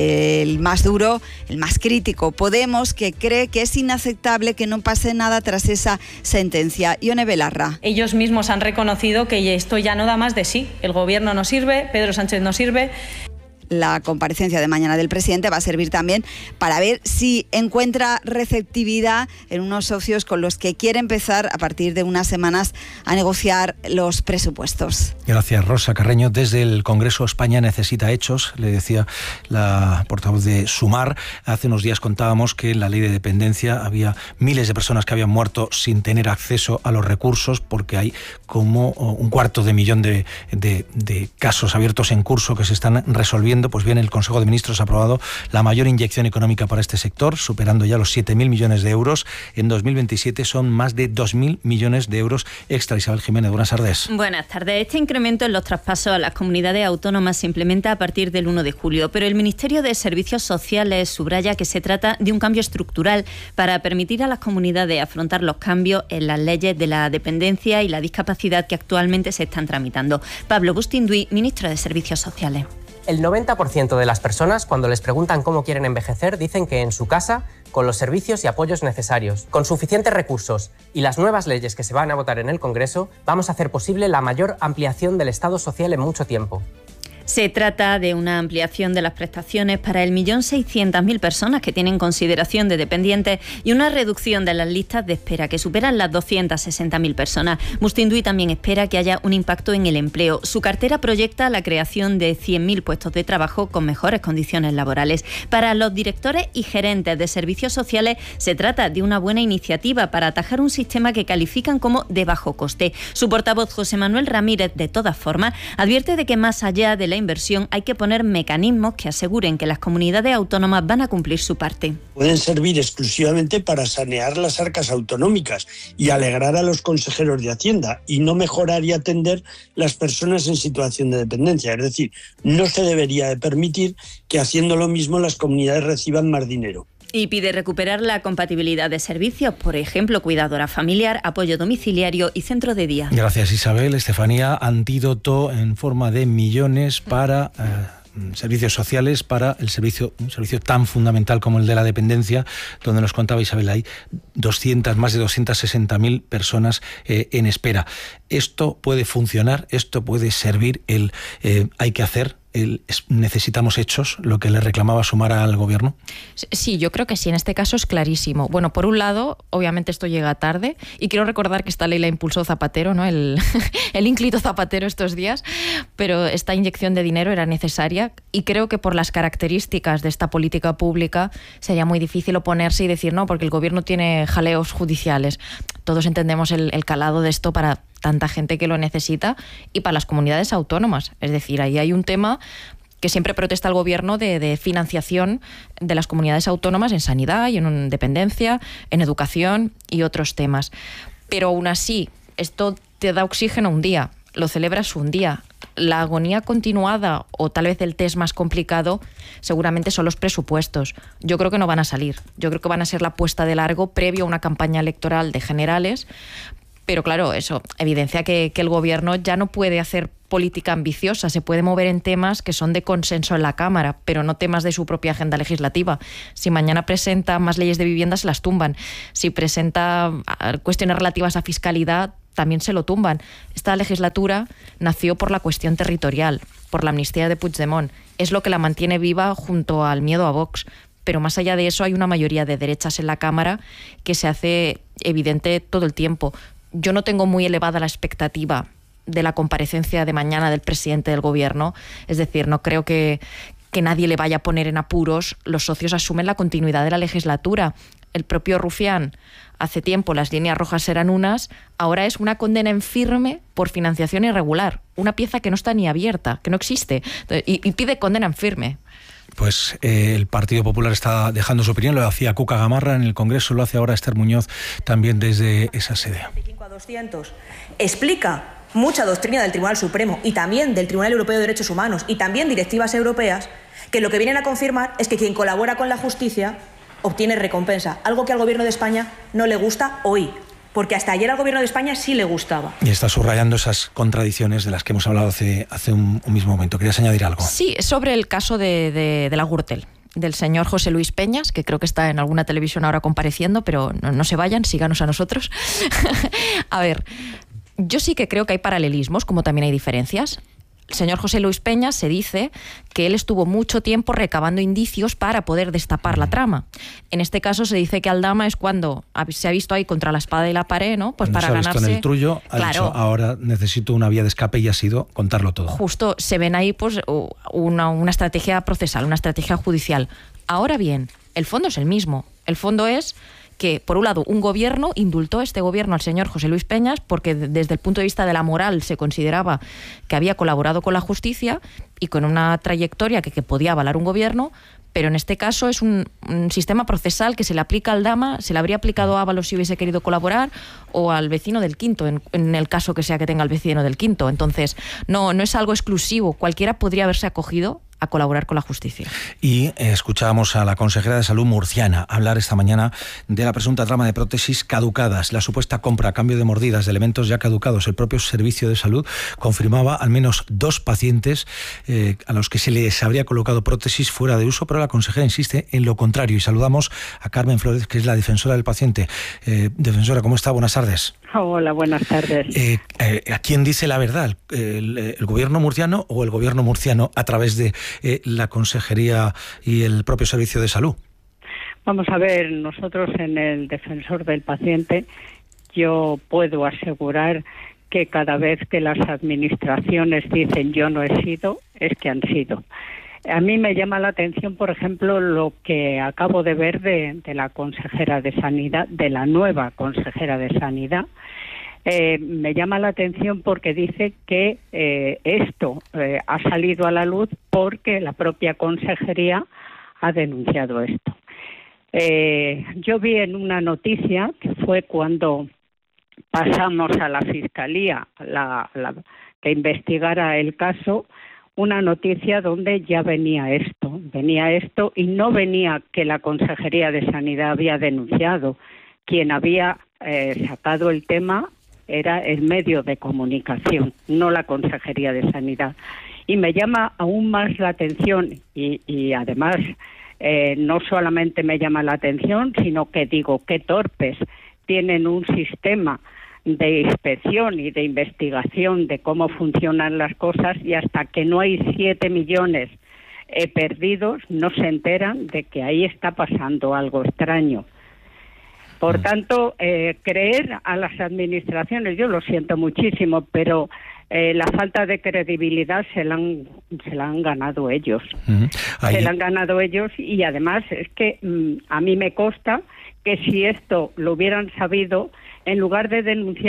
El más duro, el más crítico, Podemos, que cree que es inaceptable que no pase nada tras esa sentencia. Ione Belarra. Ellos mismos han reconocido que esto ya no da más de sí. El gobierno no sirve, Pedro Sánchez no sirve. La comparecencia de mañana del presidente va a servir también para ver si encuentra receptividad en unos socios con los que quiere empezar a partir de unas semanas a negociar los presupuestos. Gracias, Rosa Carreño. Desde el Congreso, España necesita hechos, le decía la portavoz de Sumar. Hace unos días contábamos que en la ley de dependencia había miles de personas que habían muerto sin tener acceso a los recursos, porque hay como un cuarto de millón de, de, de casos abiertos en curso que se están resolviendo. Pues bien, el Consejo de Ministros ha aprobado la mayor inyección económica para este sector, superando ya los siete mil millones de euros. En dos mil veintisiete son más de dos mil millones de euros extra. Isabel Jiménez, buenas tardes. Buenas tardes. Este incremento en los traspasos a las comunidades autónomas se implementa a partir del uno de julio, pero el Ministerio de Servicios Sociales subraya que se trata de un cambio estructural para permitir a las comunidades afrontar los cambios en las leyes de la dependencia y la discapacidad que actualmente se están tramitando. Pablo Bustinduy, ministro de Servicios Sociales. El noventa por ciento de las personas, cuando les preguntan cómo quieren envejecer, dicen que en su casa, con los servicios y apoyos necesarios, con suficientes recursos y las nuevas leyes que se van a votar en el Congreso, vamos a hacer posible la mayor ampliación del Estado social en mucho tiempo. Se trata de una ampliación de las prestaciones para el millón seiscientas mil personas que tienen consideración de dependientes y una reducción de las listas de espera que superan las doscientas sesenta mil personas. Bustinduy también espera que haya un impacto en el empleo. Su cartera proyecta la creación de cien mil puestos de trabajo con mejores condiciones laborales. Para los directores y gerentes de servicios sociales se trata de una buena iniciativa para atajar un sistema que califican como de bajo coste. Su portavoz, José Manuel Ramírez, de todas formas, advierte de que más allá de la inversión hay que poner mecanismos que aseguren que las comunidades autónomas van a cumplir su parte. Pueden servir exclusivamente para sanear las arcas autonómicas y alegrar a los consejeros de Hacienda y no mejorar y atender las personas en situación de dependencia. Es decir, no se debería de permitir que haciendo lo mismo las comunidades reciban más dinero. Y pide recuperar la compatibilidad de servicios, por ejemplo, cuidadora familiar, apoyo domiciliario y centro de día. Gracias, Isabel. Estefanía, antídoto en forma de millones para eh, servicios sociales, para el servicio, un servicio tan fundamental como el de la dependencia, donde nos contaba Isabel, hay doscientas, más de doscientas sesenta mil personas eh, en espera. Esto puede funcionar, esto puede servir, el eh, hay que hacer. El, ¿Necesitamos hechos, lo que le reclamaba Sumar al gobierno? Sí, yo creo que sí, en este caso es clarísimo. Bueno, por un lado, obviamente esto llega tarde y quiero recordar que esta ley la impulsó Zapatero, ¿no? el, el ínclito Zapatero estos días, pero esta inyección de dinero era necesaria y creo que por las características de esta política pública sería muy difícil oponerse y decir no, porque el gobierno tiene jaleos judiciales. Todos entendemos el, el calado de esto para tanta gente que lo necesita, y para las comunidades autónomas. Es decir, ahí hay un tema que siempre protesta el gobierno de, de financiación de las comunidades autónomas en sanidad y en dependencia, en educación y otros temas. Pero aún así, esto te da oxígeno un día, lo celebras un día. La agonía continuada, o tal vez el test más complicado, seguramente son los presupuestos. Yo creo que no van a salir. Yo creo que van a ser la puesta de largo previo a una campaña electoral de generales. Pero claro, eso evidencia que, que el gobierno ya no puede hacer política ambiciosa, se puede mover en temas que son de consenso en la Cámara, pero no temas de su propia agenda legislativa. Si mañana presenta más leyes de vivienda, se las tumban. Si presenta cuestiones relativas a fiscalidad, también se lo tumban. Esta legislatura nació por la cuestión territorial, por la amnistía de Puigdemont. Es lo que la mantiene viva junto al miedo a Vox. Pero más allá de eso, hay una mayoría de derechas en la Cámara que se hace evidente todo el tiempo. Yo no tengo muy elevada la expectativa de la comparecencia de mañana del presidente del Gobierno. Es decir, no creo que, que nadie le vaya a poner en apuros. Los socios asumen la continuidad de la legislatura. El propio Rufián, hace tiempo las líneas rojas eran unas, ahora es una condena en firme por financiación irregular. Una pieza que no está ni abierta, que no existe, y, y pide condena en firme. Pues eh, el Partido Popular está dejando su opinión, lo hacía Cuca Gamarra en el Congreso, lo hace ahora Esther Muñoz también desde esa sede. Explica mucha doctrina del Tribunal Supremo y también del Tribunal Europeo de Derechos Humanos y también directivas europeas, que lo que vienen a confirmar es que quien colabora con la justicia obtiene recompensa, algo que al Gobierno de España no le gusta hoy, porque hasta ayer al Gobierno de España sí le gustaba. Y está subrayando esas contradicciones de las que hemos hablado hace, hace un, un mismo momento. ¿Querías añadir algo? Sí, sobre el caso de, de, de la Gürtel, del señor José Luis Peñas, que creo que está en alguna televisión ahora compareciendo, pero no, no se vayan, síganos a nosotros. A ver, yo sí que creo que hay paralelismos, como también hay diferencias. El señor José Luis Peñas se dice que él estuvo mucho tiempo recabando indicios para poder destapar la trama. En este caso se dice que Aldama es cuando se ha visto ahí contra la espada y la pared, ¿no? Pues cuando para se ha visto ganarse. En el trullo, ha claro, dicho, ahora necesito una vía de escape, y ha sido contarlo todo. Justo, se ven ahí pues una, una estrategia procesal, una estrategia judicial. Ahora bien, el fondo es el mismo. El fondo es que, por un lado, un gobierno indultó este gobierno al señor José Luis Peñas porque desde el punto de vista de la moral se consideraba que había colaborado con la justicia y con una trayectoria que, que podía avalar un gobierno, pero en este caso es un, un sistema procesal que se le aplica al Dama, se le habría aplicado a Ábalos si hubiese querido colaborar, o al vecino del Quinto, en, en el caso que sea que tenga el vecino del Quinto. Entonces, no, no es algo exclusivo, cualquiera podría haberse acogido a colaborar con la justicia. Y eh, escuchábamos a la consejera de Salud murciana hablar esta mañana de la presunta trama de prótesis caducadas, la supuesta compra a cambio de mordidas de elementos ya caducados. El propio Servicio de Salud confirmaba al menos dos pacientes eh, a los que se les habría colocado prótesis fuera de uso, pero la consejera insiste en lo contrario. Y saludamos a Carmen Flores, que es la defensora del paciente. Eh, defensora, ¿cómo está? Buenas tardes. Hola, buenas tardes. Eh, eh, ¿A quién dice la verdad? ¿El, el gobierno murciano o el gobierno murciano a través de eh, la Consejería y el propio Servicio de Salud? Vamos a ver, nosotros en el Defensor del Paciente, yo puedo asegurar que cada vez que las administraciones dicen yo no he sido, es que han sido. A mí me llama la atención, por ejemplo, lo que acabo de ver de, de la consejera de Sanidad, de la nueva consejera de Sanidad. Eh, me llama la atención porque dice que eh, esto eh, ha salido a la luz porque la propia consejería ha denunciado esto. Eh, yo vi en una noticia que fue cuando pasamos a la Fiscalía la, la, que investigara el caso, una noticia donde ya venía esto, venía esto y no venía que la Consejería de Sanidad había denunciado. Quien había eh, sacado el tema era el medio de comunicación, no la Consejería de Sanidad. Y me llama aún más la atención y, y además eh, no solamente me llama la atención, sino que digo, qué torpes tienen un sistema de inspección y de investigación de cómo funcionan las cosas, y hasta que no hay siete millones eh, perdidos no se enteran de que ahí está pasando algo extraño. Por tanto, eh, creer a las administraciones, yo lo siento muchísimo, pero eh, la falta de credibilidad se la han, se la han ganado ellos. Uh-huh. Se la han ganado ellos, y además es que mm, a mí me consta que si esto lo hubieran sabido, en lugar de denunciar,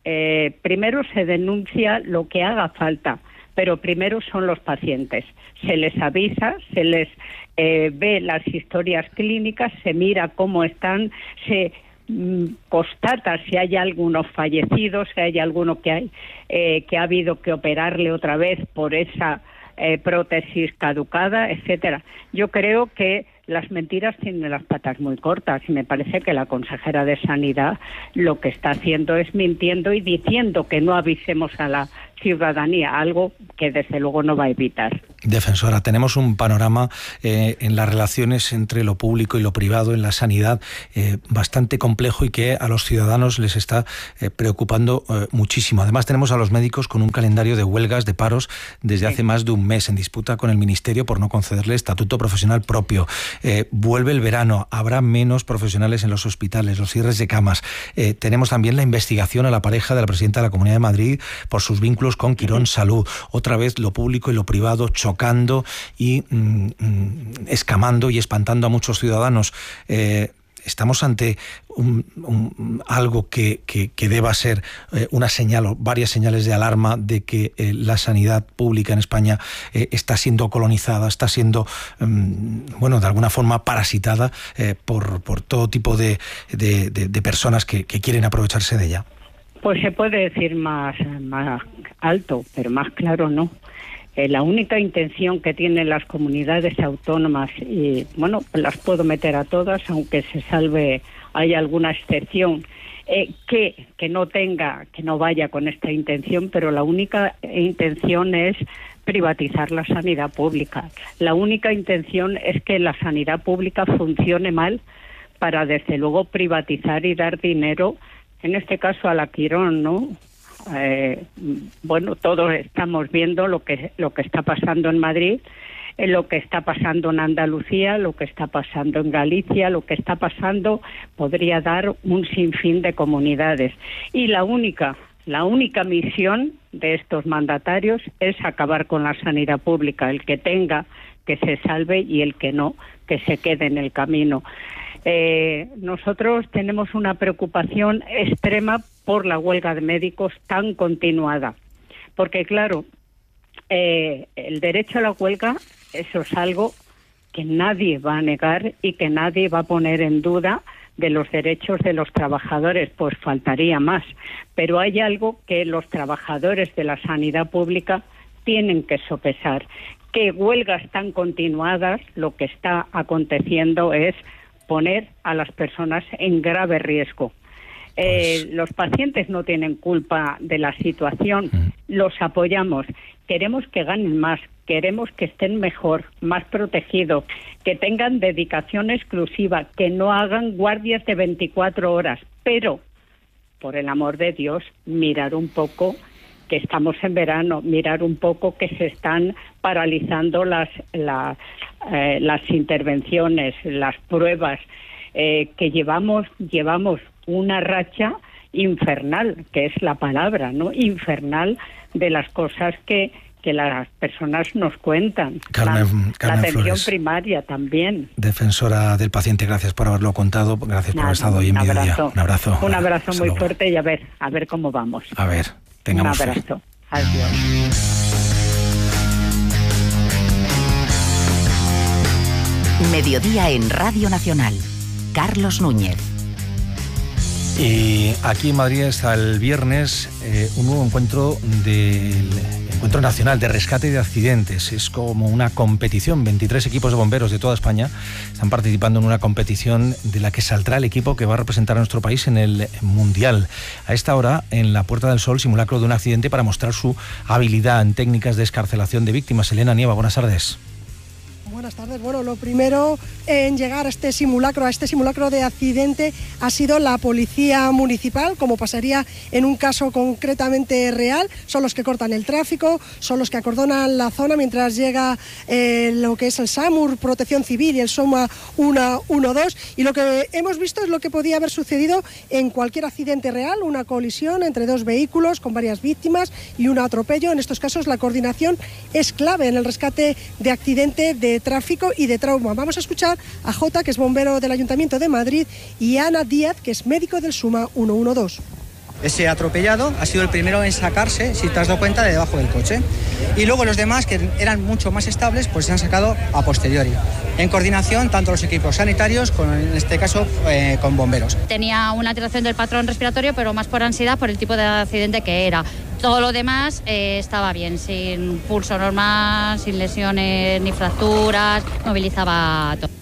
eh, primero se denuncia lo que haga falta, pero primero son los pacientes. Se les avisa, se les eh, ve las historias clínicas, se mira cómo están, se mm, constata si hay algunos fallecidos, si hay alguno que, hay, eh, que ha habido que operarle otra vez por esa eh, prótesis caducada, etcétera. Yo creo que las mentiras tienen las patas muy cortas y me parece que la consejera de Sanidad lo que está haciendo es mintiendo y diciendo que no avisemos a la ciudadanía, algo que desde luego no va a evitar. Defensora, tenemos un panorama eh, en las relaciones entre lo público y lo privado en la sanidad eh, bastante complejo y que a los ciudadanos les está eh, preocupando eh, muchísimo. Además tenemos a los médicos con un calendario de huelgas, de paros desde sí. hace más de un mes en disputa con el Ministerio por no concederle estatuto profesional propio. Eh, vuelve el verano, habrá menos profesionales en los hospitales, los cierres de camas. Eh, tenemos también la investigación a la pareja de la presidenta de la Comunidad de Madrid por sus vínculos con Quirón Salud. Otra vez lo público y lo privado chocando y mm, mm, escamando y espantando a muchos ciudadanos. Eh, estamos ante un, un, algo que, que, que deba ser eh, una señal o varias señales de alarma de que eh, la sanidad pública en España eh, está siendo colonizada, está siendo, eh, bueno, de alguna forma parasitada eh, por, por todo tipo de, de, de, de personas que, que quieren aprovecharse de ella. Pues se puede decir más, más alto, pero más claro no. Eh, la única intención que tienen las comunidades autónomas, y bueno, las puedo meter a todas, aunque se salve, hay alguna excepción, eh, que, que no tenga, que no vaya con esta intención, pero la única intención es privatizar la sanidad pública. La única intención es que la sanidad pública funcione mal para, desde luego, privatizar y dar dinero, en este caso a la Quirón, ¿no? Eh, bueno, todos estamos viendo lo que lo que está pasando en Madrid, eh, lo que está pasando en Andalucía, lo que está pasando en Galicia, lo que está pasando, podría dar un sinfín de comunidades. Y la única, la única misión de estos mandatarios es acabar con la sanidad pública. El que tenga, que se salve, y el que no, que se quede en el camino. Eh, nosotros tenemos una preocupación extrema por la huelga de médicos tan continuada, porque claro, eh, el derecho a la huelga, eso es algo que nadie va a negar y que nadie va a poner en duda de los derechos de los trabajadores, pues faltaría más, pero hay algo que los trabajadores de la sanidad pública tienen que sopesar, que huelgas tan continuadas lo que está aconteciendo es poner a las personas en grave riesgo. Eh, pues... Los pacientes no tienen culpa de la situación, mm. los apoyamos, queremos que ganen más, queremos que estén mejor, más protegidos, que tengan dedicación exclusiva, que no hagan guardias de veinticuatro horas, pero, por el amor de Dios, mirar un poco que estamos en verano, mirar un poco que se están paralizando las, la, eh, las intervenciones, las pruebas, eh, que llevamos, llevamos una racha infernal, que es la palabra, ¿no? Infernal de las cosas que, que las personas nos cuentan. Carmen, la, Carmen la atención Flores, primaria también. Defensora del paciente, gracias por haberlo contado, gracias Nada, por haber estado hoy en Mediodía. Un abrazo. Un abrazo muy fuerte y a ver, a ver cómo vamos. A ver. Tengamos un abrazo. Fe. Adiós. Mediodía en Radio Nacional. Carlos Núñez. Y aquí en Madrid está el viernes eh, un nuevo encuentro del Encuentro Nacional de Rescate de Accidentes. Es como una competición. veintitrés equipos de bomberos de toda España están participando en una competición de la que saldrá el equipo que va a representar a nuestro país en el Mundial. A esta hora, en la Puerta del Sol, simulacro de un accidente para mostrar su habilidad en técnicas de excarcelación de víctimas. Elena Nieva, buenas tardes. Buenas tardes. Bueno, lo primero en llegar a este simulacro, a este simulacro de accidente, ha sido la policía municipal, como pasaría en un caso concretamente real. Son los que cortan el tráfico, son los que acordonan la zona mientras llega eh, lo que es el SAMUR, Protección Civil, y el SOMA uno dos. Y lo que hemos visto es lo que podía haber sucedido en cualquier accidente real, una colisión entre dos vehículos con varias víctimas y un atropello. En estos casos la coordinación es clave en el rescate de accidente de tráfico y de trauma. Vamos a escuchar a Jota, que es bombero del Ayuntamiento de Madrid, y a Ana Díaz, que es médico del SUMA uno uno dos. Ese atropellado ha sido el primero en sacarse, si te has dado cuenta, de debajo del coche. Y luego los demás, que eran mucho más estables, pues se han sacado a posteriori. En coordinación, tanto los equipos sanitarios, como en este caso eh, con bomberos. Tenía una alteración del patrón respiratorio, pero más por ansiedad, por el tipo de accidente que era. Todo lo demás eh, estaba bien, sin pulso normal, sin lesiones ni fracturas, movilizaba todo.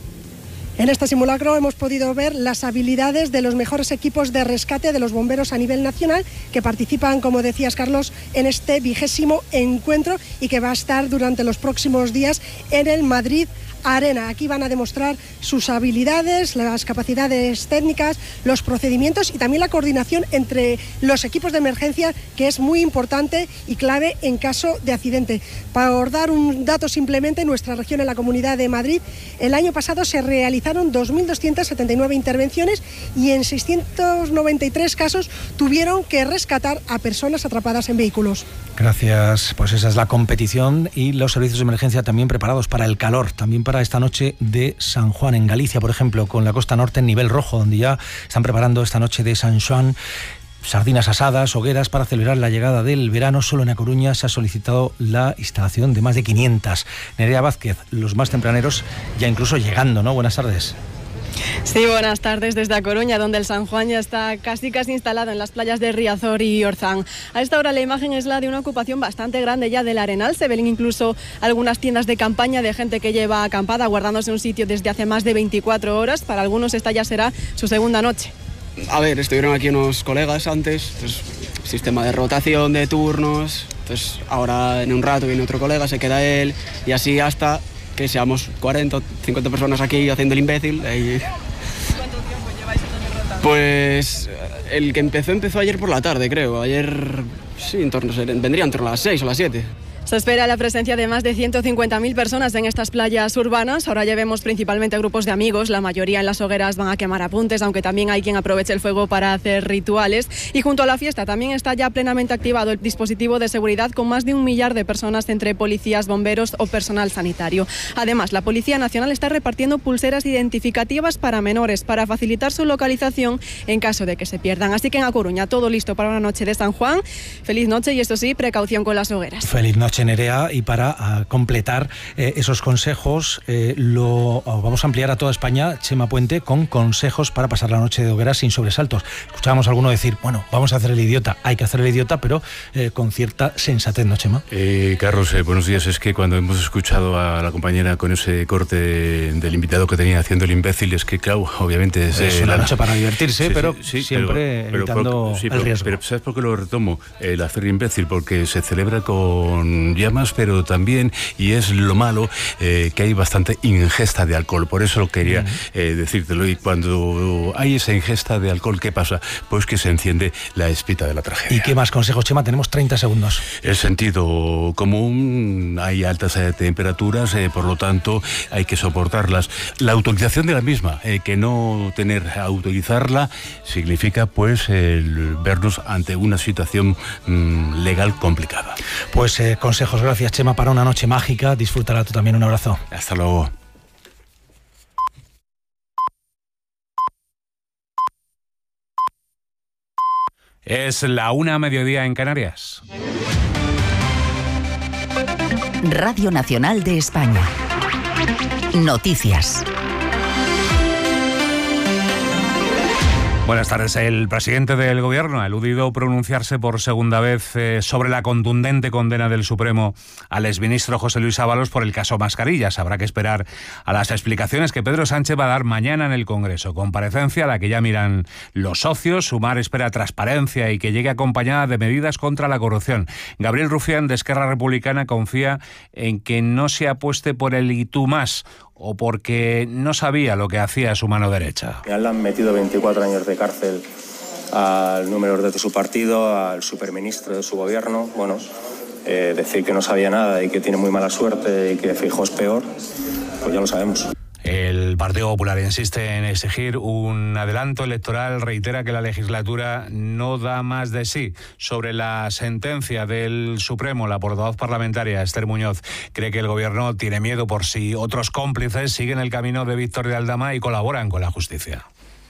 En este simulacro hemos podido ver las habilidades de los mejores equipos de rescate de los bomberos a nivel nacional que participan, como decías, Carlos, en este vigésimo encuentro y que va a estar durante los próximos días en el Madrid Arena. Aquí van a demostrar sus habilidades, las capacidades técnicas, los procedimientos y también la coordinación entre los equipos de emergencia, que es muy importante y clave en caso de accidente. Para dar un dato simplemente, en nuestra región, en la Comunidad de Madrid, el año pasado se realizaron dos mil doscientas setenta y nueve intervenciones y en seiscientos noventa y tres casos tuvieron que rescatar a personas atrapadas en vehículos. Gracias. Pues esa es la competición y los servicios de emergencia también preparados para el calor, también para esta noche de San Juan. En Galicia, por ejemplo, con la costa norte en nivel rojo, donde ya están preparando esta noche de San Juan sardinas asadas, hogueras para celebrar la llegada del verano. Solo en A Coruña se ha solicitado la instalación de más de quinientas. Nerea Vázquez, los más tempraneros ya incluso llegando, ¿no? Buenas tardes. Sí, buenas tardes desde A Coruña, donde el San Juan ya está casi casi instalado en las playas de Riazor y Orzán. A esta hora la imagen es la de una ocupación bastante grande ya del Arenal. Se ven incluso algunas tiendas de campaña de gente que lleva acampada, guardándose un sitio desde hace más de veinticuatro horas. Para algunos esta ya será su segunda noche. A ver, estuvieron aquí unos colegas antes, pues, sistema de rotación de turnos, entonces ahora en un rato viene otro colega, se queda él y así hasta que seamos cuarenta o cincuenta personas aquí haciendo el imbécil. Y... ¿Cuánto tiempo lleváis en rotando? Pues el que empezó empezó ayer por la tarde, creo. Ayer, sí, en torno, vendría entre las seis o las siete. Se espera la presencia de más de ciento cincuenta mil personas en estas playas urbanas. Ahora ya vemos principalmente grupos de amigos. La mayoría en las hogueras van a quemar apuntes, aunque también hay quien aproveche el fuego para hacer rituales. Y junto a la fiesta también está ya plenamente activado el dispositivo de seguridad con más de un millar de personas entre policías, bomberos o personal sanitario. Además, la Policía Nacional está repartiendo pulseras identificativas para menores para facilitar su localización en caso de que se pierdan. Así que en A Coruña todo listo para una noche de San Juan. Feliz noche y, esto sí, precaución con las hogueras. Feliz noche, Nerea, y para uh, completar eh, esos consejos eh, lo oh, vamos a ampliar a toda España, Chema Puente, con consejos para pasar la noche de hogueras sin sobresaltos. Escuchábamos a alguno decir, bueno, vamos a hacer el idiota, hay que hacer el idiota, pero eh, con cierta sensatez, ¿no, Chema? Eh, Carlos, eh, buenos días. Es que cuando hemos escuchado a la compañera con ese corte del invitado que tenía haciendo el imbécil, es que, claro, obviamente es, es eh, una la noche para divertirse, sí, pero sí, sí, siempre pero, evitando pero, sí, el pero, riesgo. Pero ¿sabes por qué lo retomo? El hacer imbécil, porque se celebra con llamas, pero también, y es lo malo, eh, que hay bastante ingesta de alcohol. Por eso quería eh, decírtelo. Y cuando hay esa ingesta de alcohol, ¿qué pasa? Pues que se enciende la espita de la tragedia. ¿Y qué más consejos, Chema? Tenemos treinta segundos. El sentido común, hay altas eh, temperaturas, eh, por lo tanto hay que soportarlas. La utilización de la misma, eh, que no tener a utilizarla significa pues el vernos ante una situación mmm, legal complicada. Pues eh, consejos, gracias, Chema, para una noche mágica. Disfrútala tú también, un abrazo. Hasta luego. Es la una a mediodía en Canarias. Radio Nacional de España. Noticias. Buenas tardes. El presidente del Gobierno ha eludido pronunciarse por segunda vez eh, sobre la contundente condena del Supremo al exministro José Luis Ábalos por el caso Mascarillas. Habrá que esperar a las explicaciones que Pedro Sánchez va a dar mañana en el Congreso. Comparecencia a la que ya miran los socios. Sumar espera transparencia y que llegue acompañada de medidas contra la corrupción. Gabriel Rufián, de Esquerra Republicana, confía en que no se apueste por el y tú más, o porque no sabía lo que hacía su mano derecha. Le han metido veinticuatro años de cárcel al número dos de su partido, al superministro de su gobierno. Bueno, eh, decir que no sabía nada y que tiene muy mala suerte y que Feijóo es peor, pues ya lo sabemos. El Partido Popular insiste en exigir un adelanto electoral, reitera que la legislatura no da más de sí. Sobre la sentencia del Supremo, la portavoz parlamentaria Esther Muñoz cree que el Gobierno tiene miedo por si otros cómplices siguen el camino de Víctor de Aldama y colaboran con la justicia.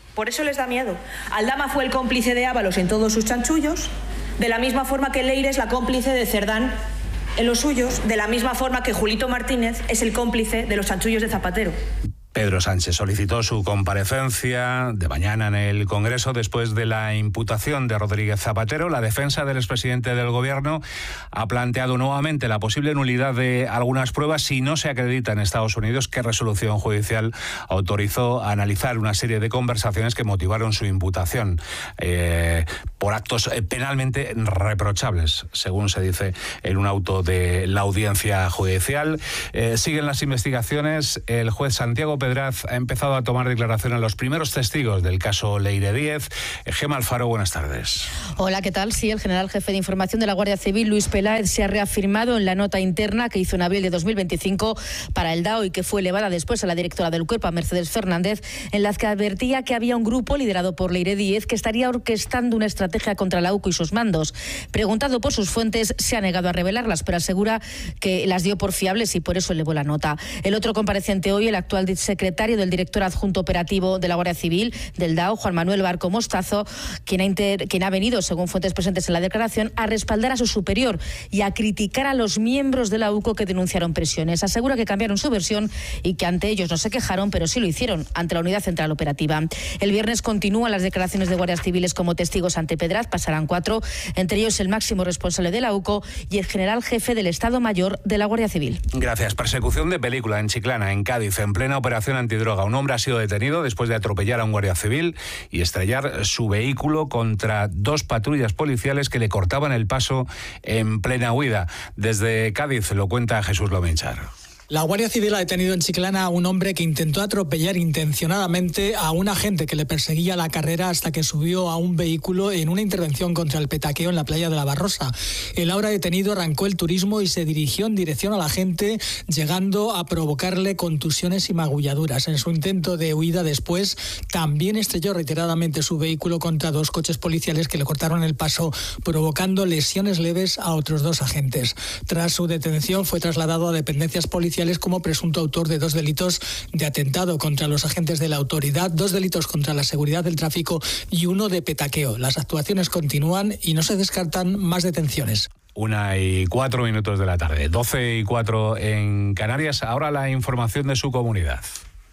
Por eso les da miedo. Aldama fue el cómplice de Ábalos en todos sus chanchullos, de la misma forma que Leire es la cómplice de Cerdán en los suyos, de la misma forma que Julito Martínez es el cómplice de los chanchullos de Zapatero. Pedro Sánchez solicitó su comparecencia de mañana en el Congreso después de la imputación de Rodríguez Zapatero. La defensa del expresidente del Gobierno ha planteado nuevamente la posible nulidad de algunas pruebas si no se acredita en Estados Unidos qué resolución judicial autorizó a analizar una serie de conversaciones que motivaron su imputación eh, por actos penalmente reprochables, según se dice en un auto de la audiencia judicial. Eh, siguen las investigaciones. El juez Santiago Pedraz ha empezado a tomar declaración a los primeros testigos del caso Leire Díez. Gema Alfaro, buenas tardes. Hola, ¿qué tal? Sí, el general jefe de información de la Guardia Civil, Luis Peláez, se ha reafirmado en la nota interna que hizo en abril de dos mil veinticinco para el D A O y que fue elevada después a la directora del Cuerpo, a Mercedes Fernández, en la que advertía que había un grupo liderado por Leire Díez que estaría orquestando una estrategia contra la U C O y sus mandos. Preguntado por sus fuentes, se ha negado a revelarlas, pero asegura que las dio por fiables y por eso elevó la nota. El otro compareciente hoy, el actual secretario del director adjunto operativo de la Guardia Civil, del D A O, Juan Manuel Barco Mostazo, quien ha, inter, quien ha venido, según fuentes presentes en la declaración, a respaldar a su superior y a criticar a los miembros de la U C O que denunciaron presiones. Asegura que cambiaron su versión y que ante ellos no se quejaron, pero sí lo hicieron ante la Unidad Central Operativa. El viernes continúan las declaraciones de guardias civiles como testigos ante Pedraz, pasarán cuatro, entre ellos el máximo responsable de la U C O y el general jefe del Estado Mayor de la Guardia Civil. Gracias. Persecución de película en Chiclana, en Cádiz, en plena operación antidroga. Un hombre ha sido detenido después de atropellar a un guardia civil y estrellar su vehículo contra dos patrullas policiales que le cortaban el paso en plena huida. Desde Cádiz lo cuenta Jesús Lomenchar. La Guardia Civil ha detenido en Chiclana a un hombre que intentó atropellar intencionadamente a un agente que le perseguía la carrera hasta que subió a un vehículo en una intervención contra el petaqueo en la playa de la Barrosa. El ahora detenido arrancó el turismo y se dirigió en dirección al agente, llegando a provocarle contusiones y magulladuras. En su intento de huida después, también estrelló reiteradamente su vehículo contra dos coches policiales que le cortaron el paso, provocando lesiones leves a otros dos agentes. Tras su detención, fue trasladado a dependencias policiales como presunto autor de dos delitos de atentado contra los agentes de la autoridad, dos delitos contra la seguridad del tráfico y uno de petaqueo. Las actuaciones continúan y no se descartan más detenciones. Una y cuatro minutos de la tarde, doce y cuatro en Canarias. Ahora la información de su comunidad.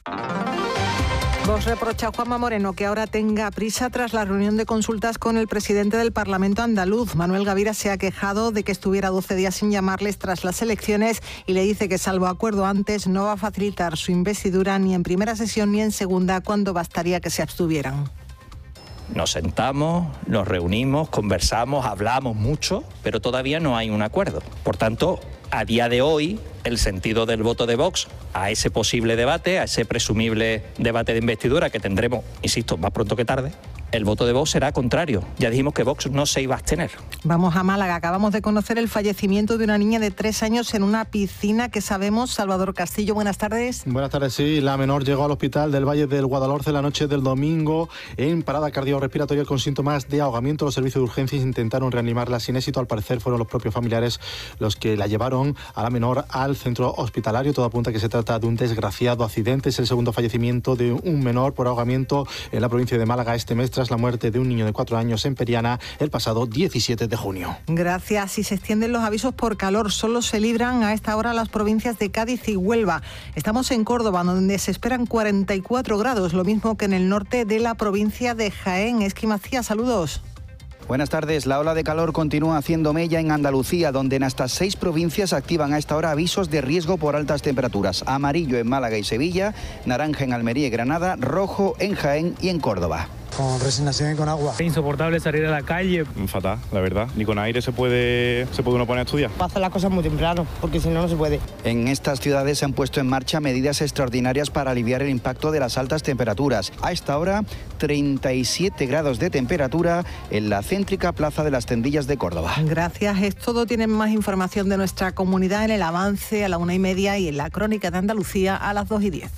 Vox reprocha a Juanma Moreno que ahora tenga prisa tras la reunión de consultas con el presidente del Parlamento andaluz. Manuel Gavira se ha quejado de que estuviera doce días sin llamarles tras las elecciones y le dice que, salvo acuerdo antes, no va a facilitar su investidura ni en primera sesión ni en segunda, cuando bastaría que se abstuvieran. Nos sentamos, nos reunimos, conversamos, hablamos mucho, pero todavía no hay un acuerdo. Por tanto, a día de hoy, el sentido del voto de Vox a ese posible debate, a ese presumible debate de investidura que tendremos, insisto, más pronto que tarde, el voto de Vox será contrario. Ya dijimos que Vox no se iba a abstener. Vamos a Málaga. Acabamos de conocer el fallecimiento de una niña de tres años en una piscina. ¿Qué sabemos? Salvador Castillo, buenas tardes. Buenas tardes, sí. La menor llegó al hospital del Valle del Guadalhorce la noche del domingo en parada cardiorrespiratoria con síntomas de ahogamiento. Los servicios de urgencias intentaron reanimarla sin éxito. Al parecer fueron los propios familiares los que la llevaron a la menor al centro hospitalario. Todo apunta a que se trata de un desgraciado accidente. Es el segundo fallecimiento de un menor por ahogamiento en la provincia de Málaga este mes, tras la muerte de un niño de cuatro años en Periana el pasado diecisiete de junio. Gracias. Y se extienden los avisos por calor. Solo se libran a esta hora las provincias de Cádiz y Huelva. Estamos en Córdoba, donde se esperan cuarenta y cuatro grados, lo mismo que en el norte de la provincia de Jaén. Esqui Macías, saludos. Buenas tardes. La ola de calor continúa haciendo mella en Andalucía, donde en hasta seis provincias activan a esta hora avisos de riesgo por altas temperaturas. Amarillo en Málaga y Sevilla, naranja en Almería y Granada, rojo en Jaén y en Córdoba. Con resignación y con agua. Es insoportable salir a la calle. Fatal, la verdad. Ni con aire se puede, se puede uno poner a estudiar. Va a hacer las cosas muy temprano, porque si no, no se puede. En estas ciudades se han puesto en marcha medidas extraordinarias para aliviar el impacto de las altas temperaturas. A esta hora, treinta y siete grados de temperatura en la céntrica Plaza de las Tendillas de Córdoba. Gracias. Es todo. Tienen más información de nuestra comunidad en el avance a la una y media y en la crónica de Andalucía a las dos y diez.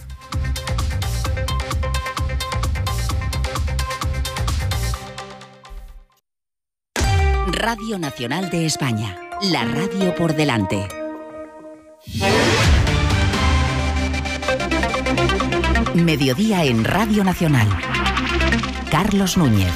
Radio Nacional de España, la radio por delante. Mediodía en Radio Nacional. Carlos Núñez.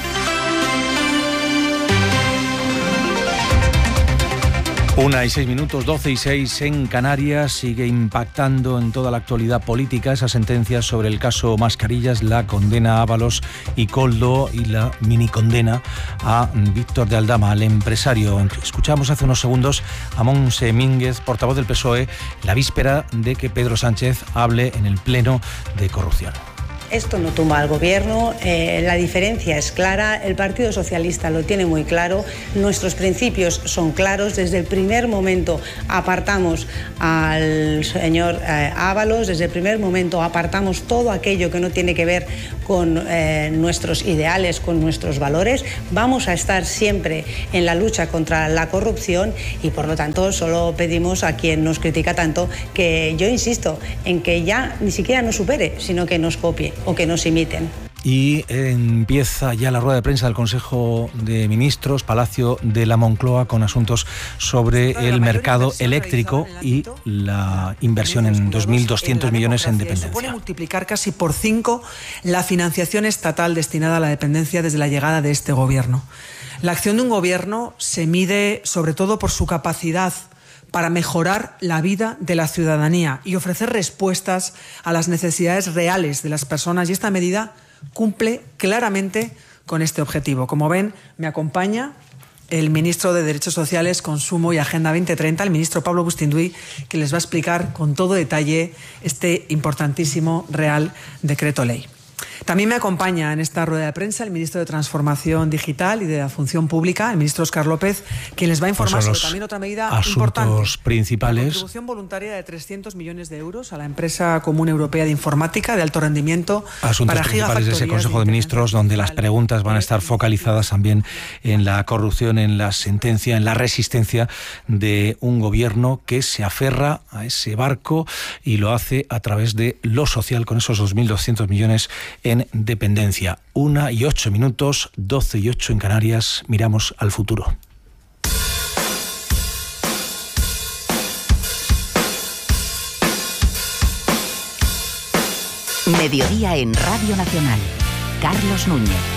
Una y seis minutos, doce y seis en Canarias. Sigue impactando en toda la actualidad política esa sentencia sobre el caso Mascarillas, la condena a Ábalos y Koldo y la mini condena a Víctor de Aldama, al empresario. Escuchamos hace unos segundos a Montse Mínguez, portavoz del P S O E, la víspera de que Pedro Sánchez hable en el Pleno de corrupción. Esto no tumba al gobierno, eh, la diferencia es clara, el Partido Socialista lo tiene muy claro, nuestros principios son claros, desde el primer momento apartamos al señor eh, Ábalos, desde el primer momento apartamos todo aquello que no tiene que ver con eh, nuestros ideales, con nuestros valores, vamos a estar siempre en la lucha contra la corrupción y por lo tanto solo pedimos a quien nos critica tanto que yo insisto en que ya ni siquiera nos supere, sino que nos copie o que nos imiten. Y empieza ya la rueda de prensa del Consejo de Ministros, Palacio de la Moncloa, con asuntos sobre el mercado eléctrico y la inversión en dos mil doscientos millones en dependencia. Supone multiplicar casi por cinco la financiación estatal destinada a la dependencia desde la llegada de este gobierno. La acción de un gobierno se mide sobre todo por su capacidad para mejorar la vida de la ciudadanía y ofrecer respuestas a las necesidades reales de las personas. Y esta medida cumple claramente con este objetivo. Como ven, me acompaña el ministro de Derechos Sociales, Consumo y Agenda veinte treinta, el ministro Pablo Bustinduy, que les va a explicar con todo detalle este importantísimo Real Decreto Ley. También me acompaña en esta rueda de prensa el ministro de Transformación Digital y de la Función Pública, el ministro Óscar López, quien les va a informar sobre también otra medida importante. Principales. La contribución voluntaria de trescientos millones de euros a la empresa común europea de informática de alto rendimiento. Asuntos para principales de ese Consejo de Ministros, donde las preguntas van a estar focalizadas también en la corrupción, en la sentencia, en la resistencia de un gobierno que se aferra a ese barco y lo hace a través de lo social, con esos dos mil doscientos millones en dependencia. Una y ocho minutos, doce y ocho en Canarias. Miramos al futuro. Mediodía en Radio Nacional. Carlos Núñez.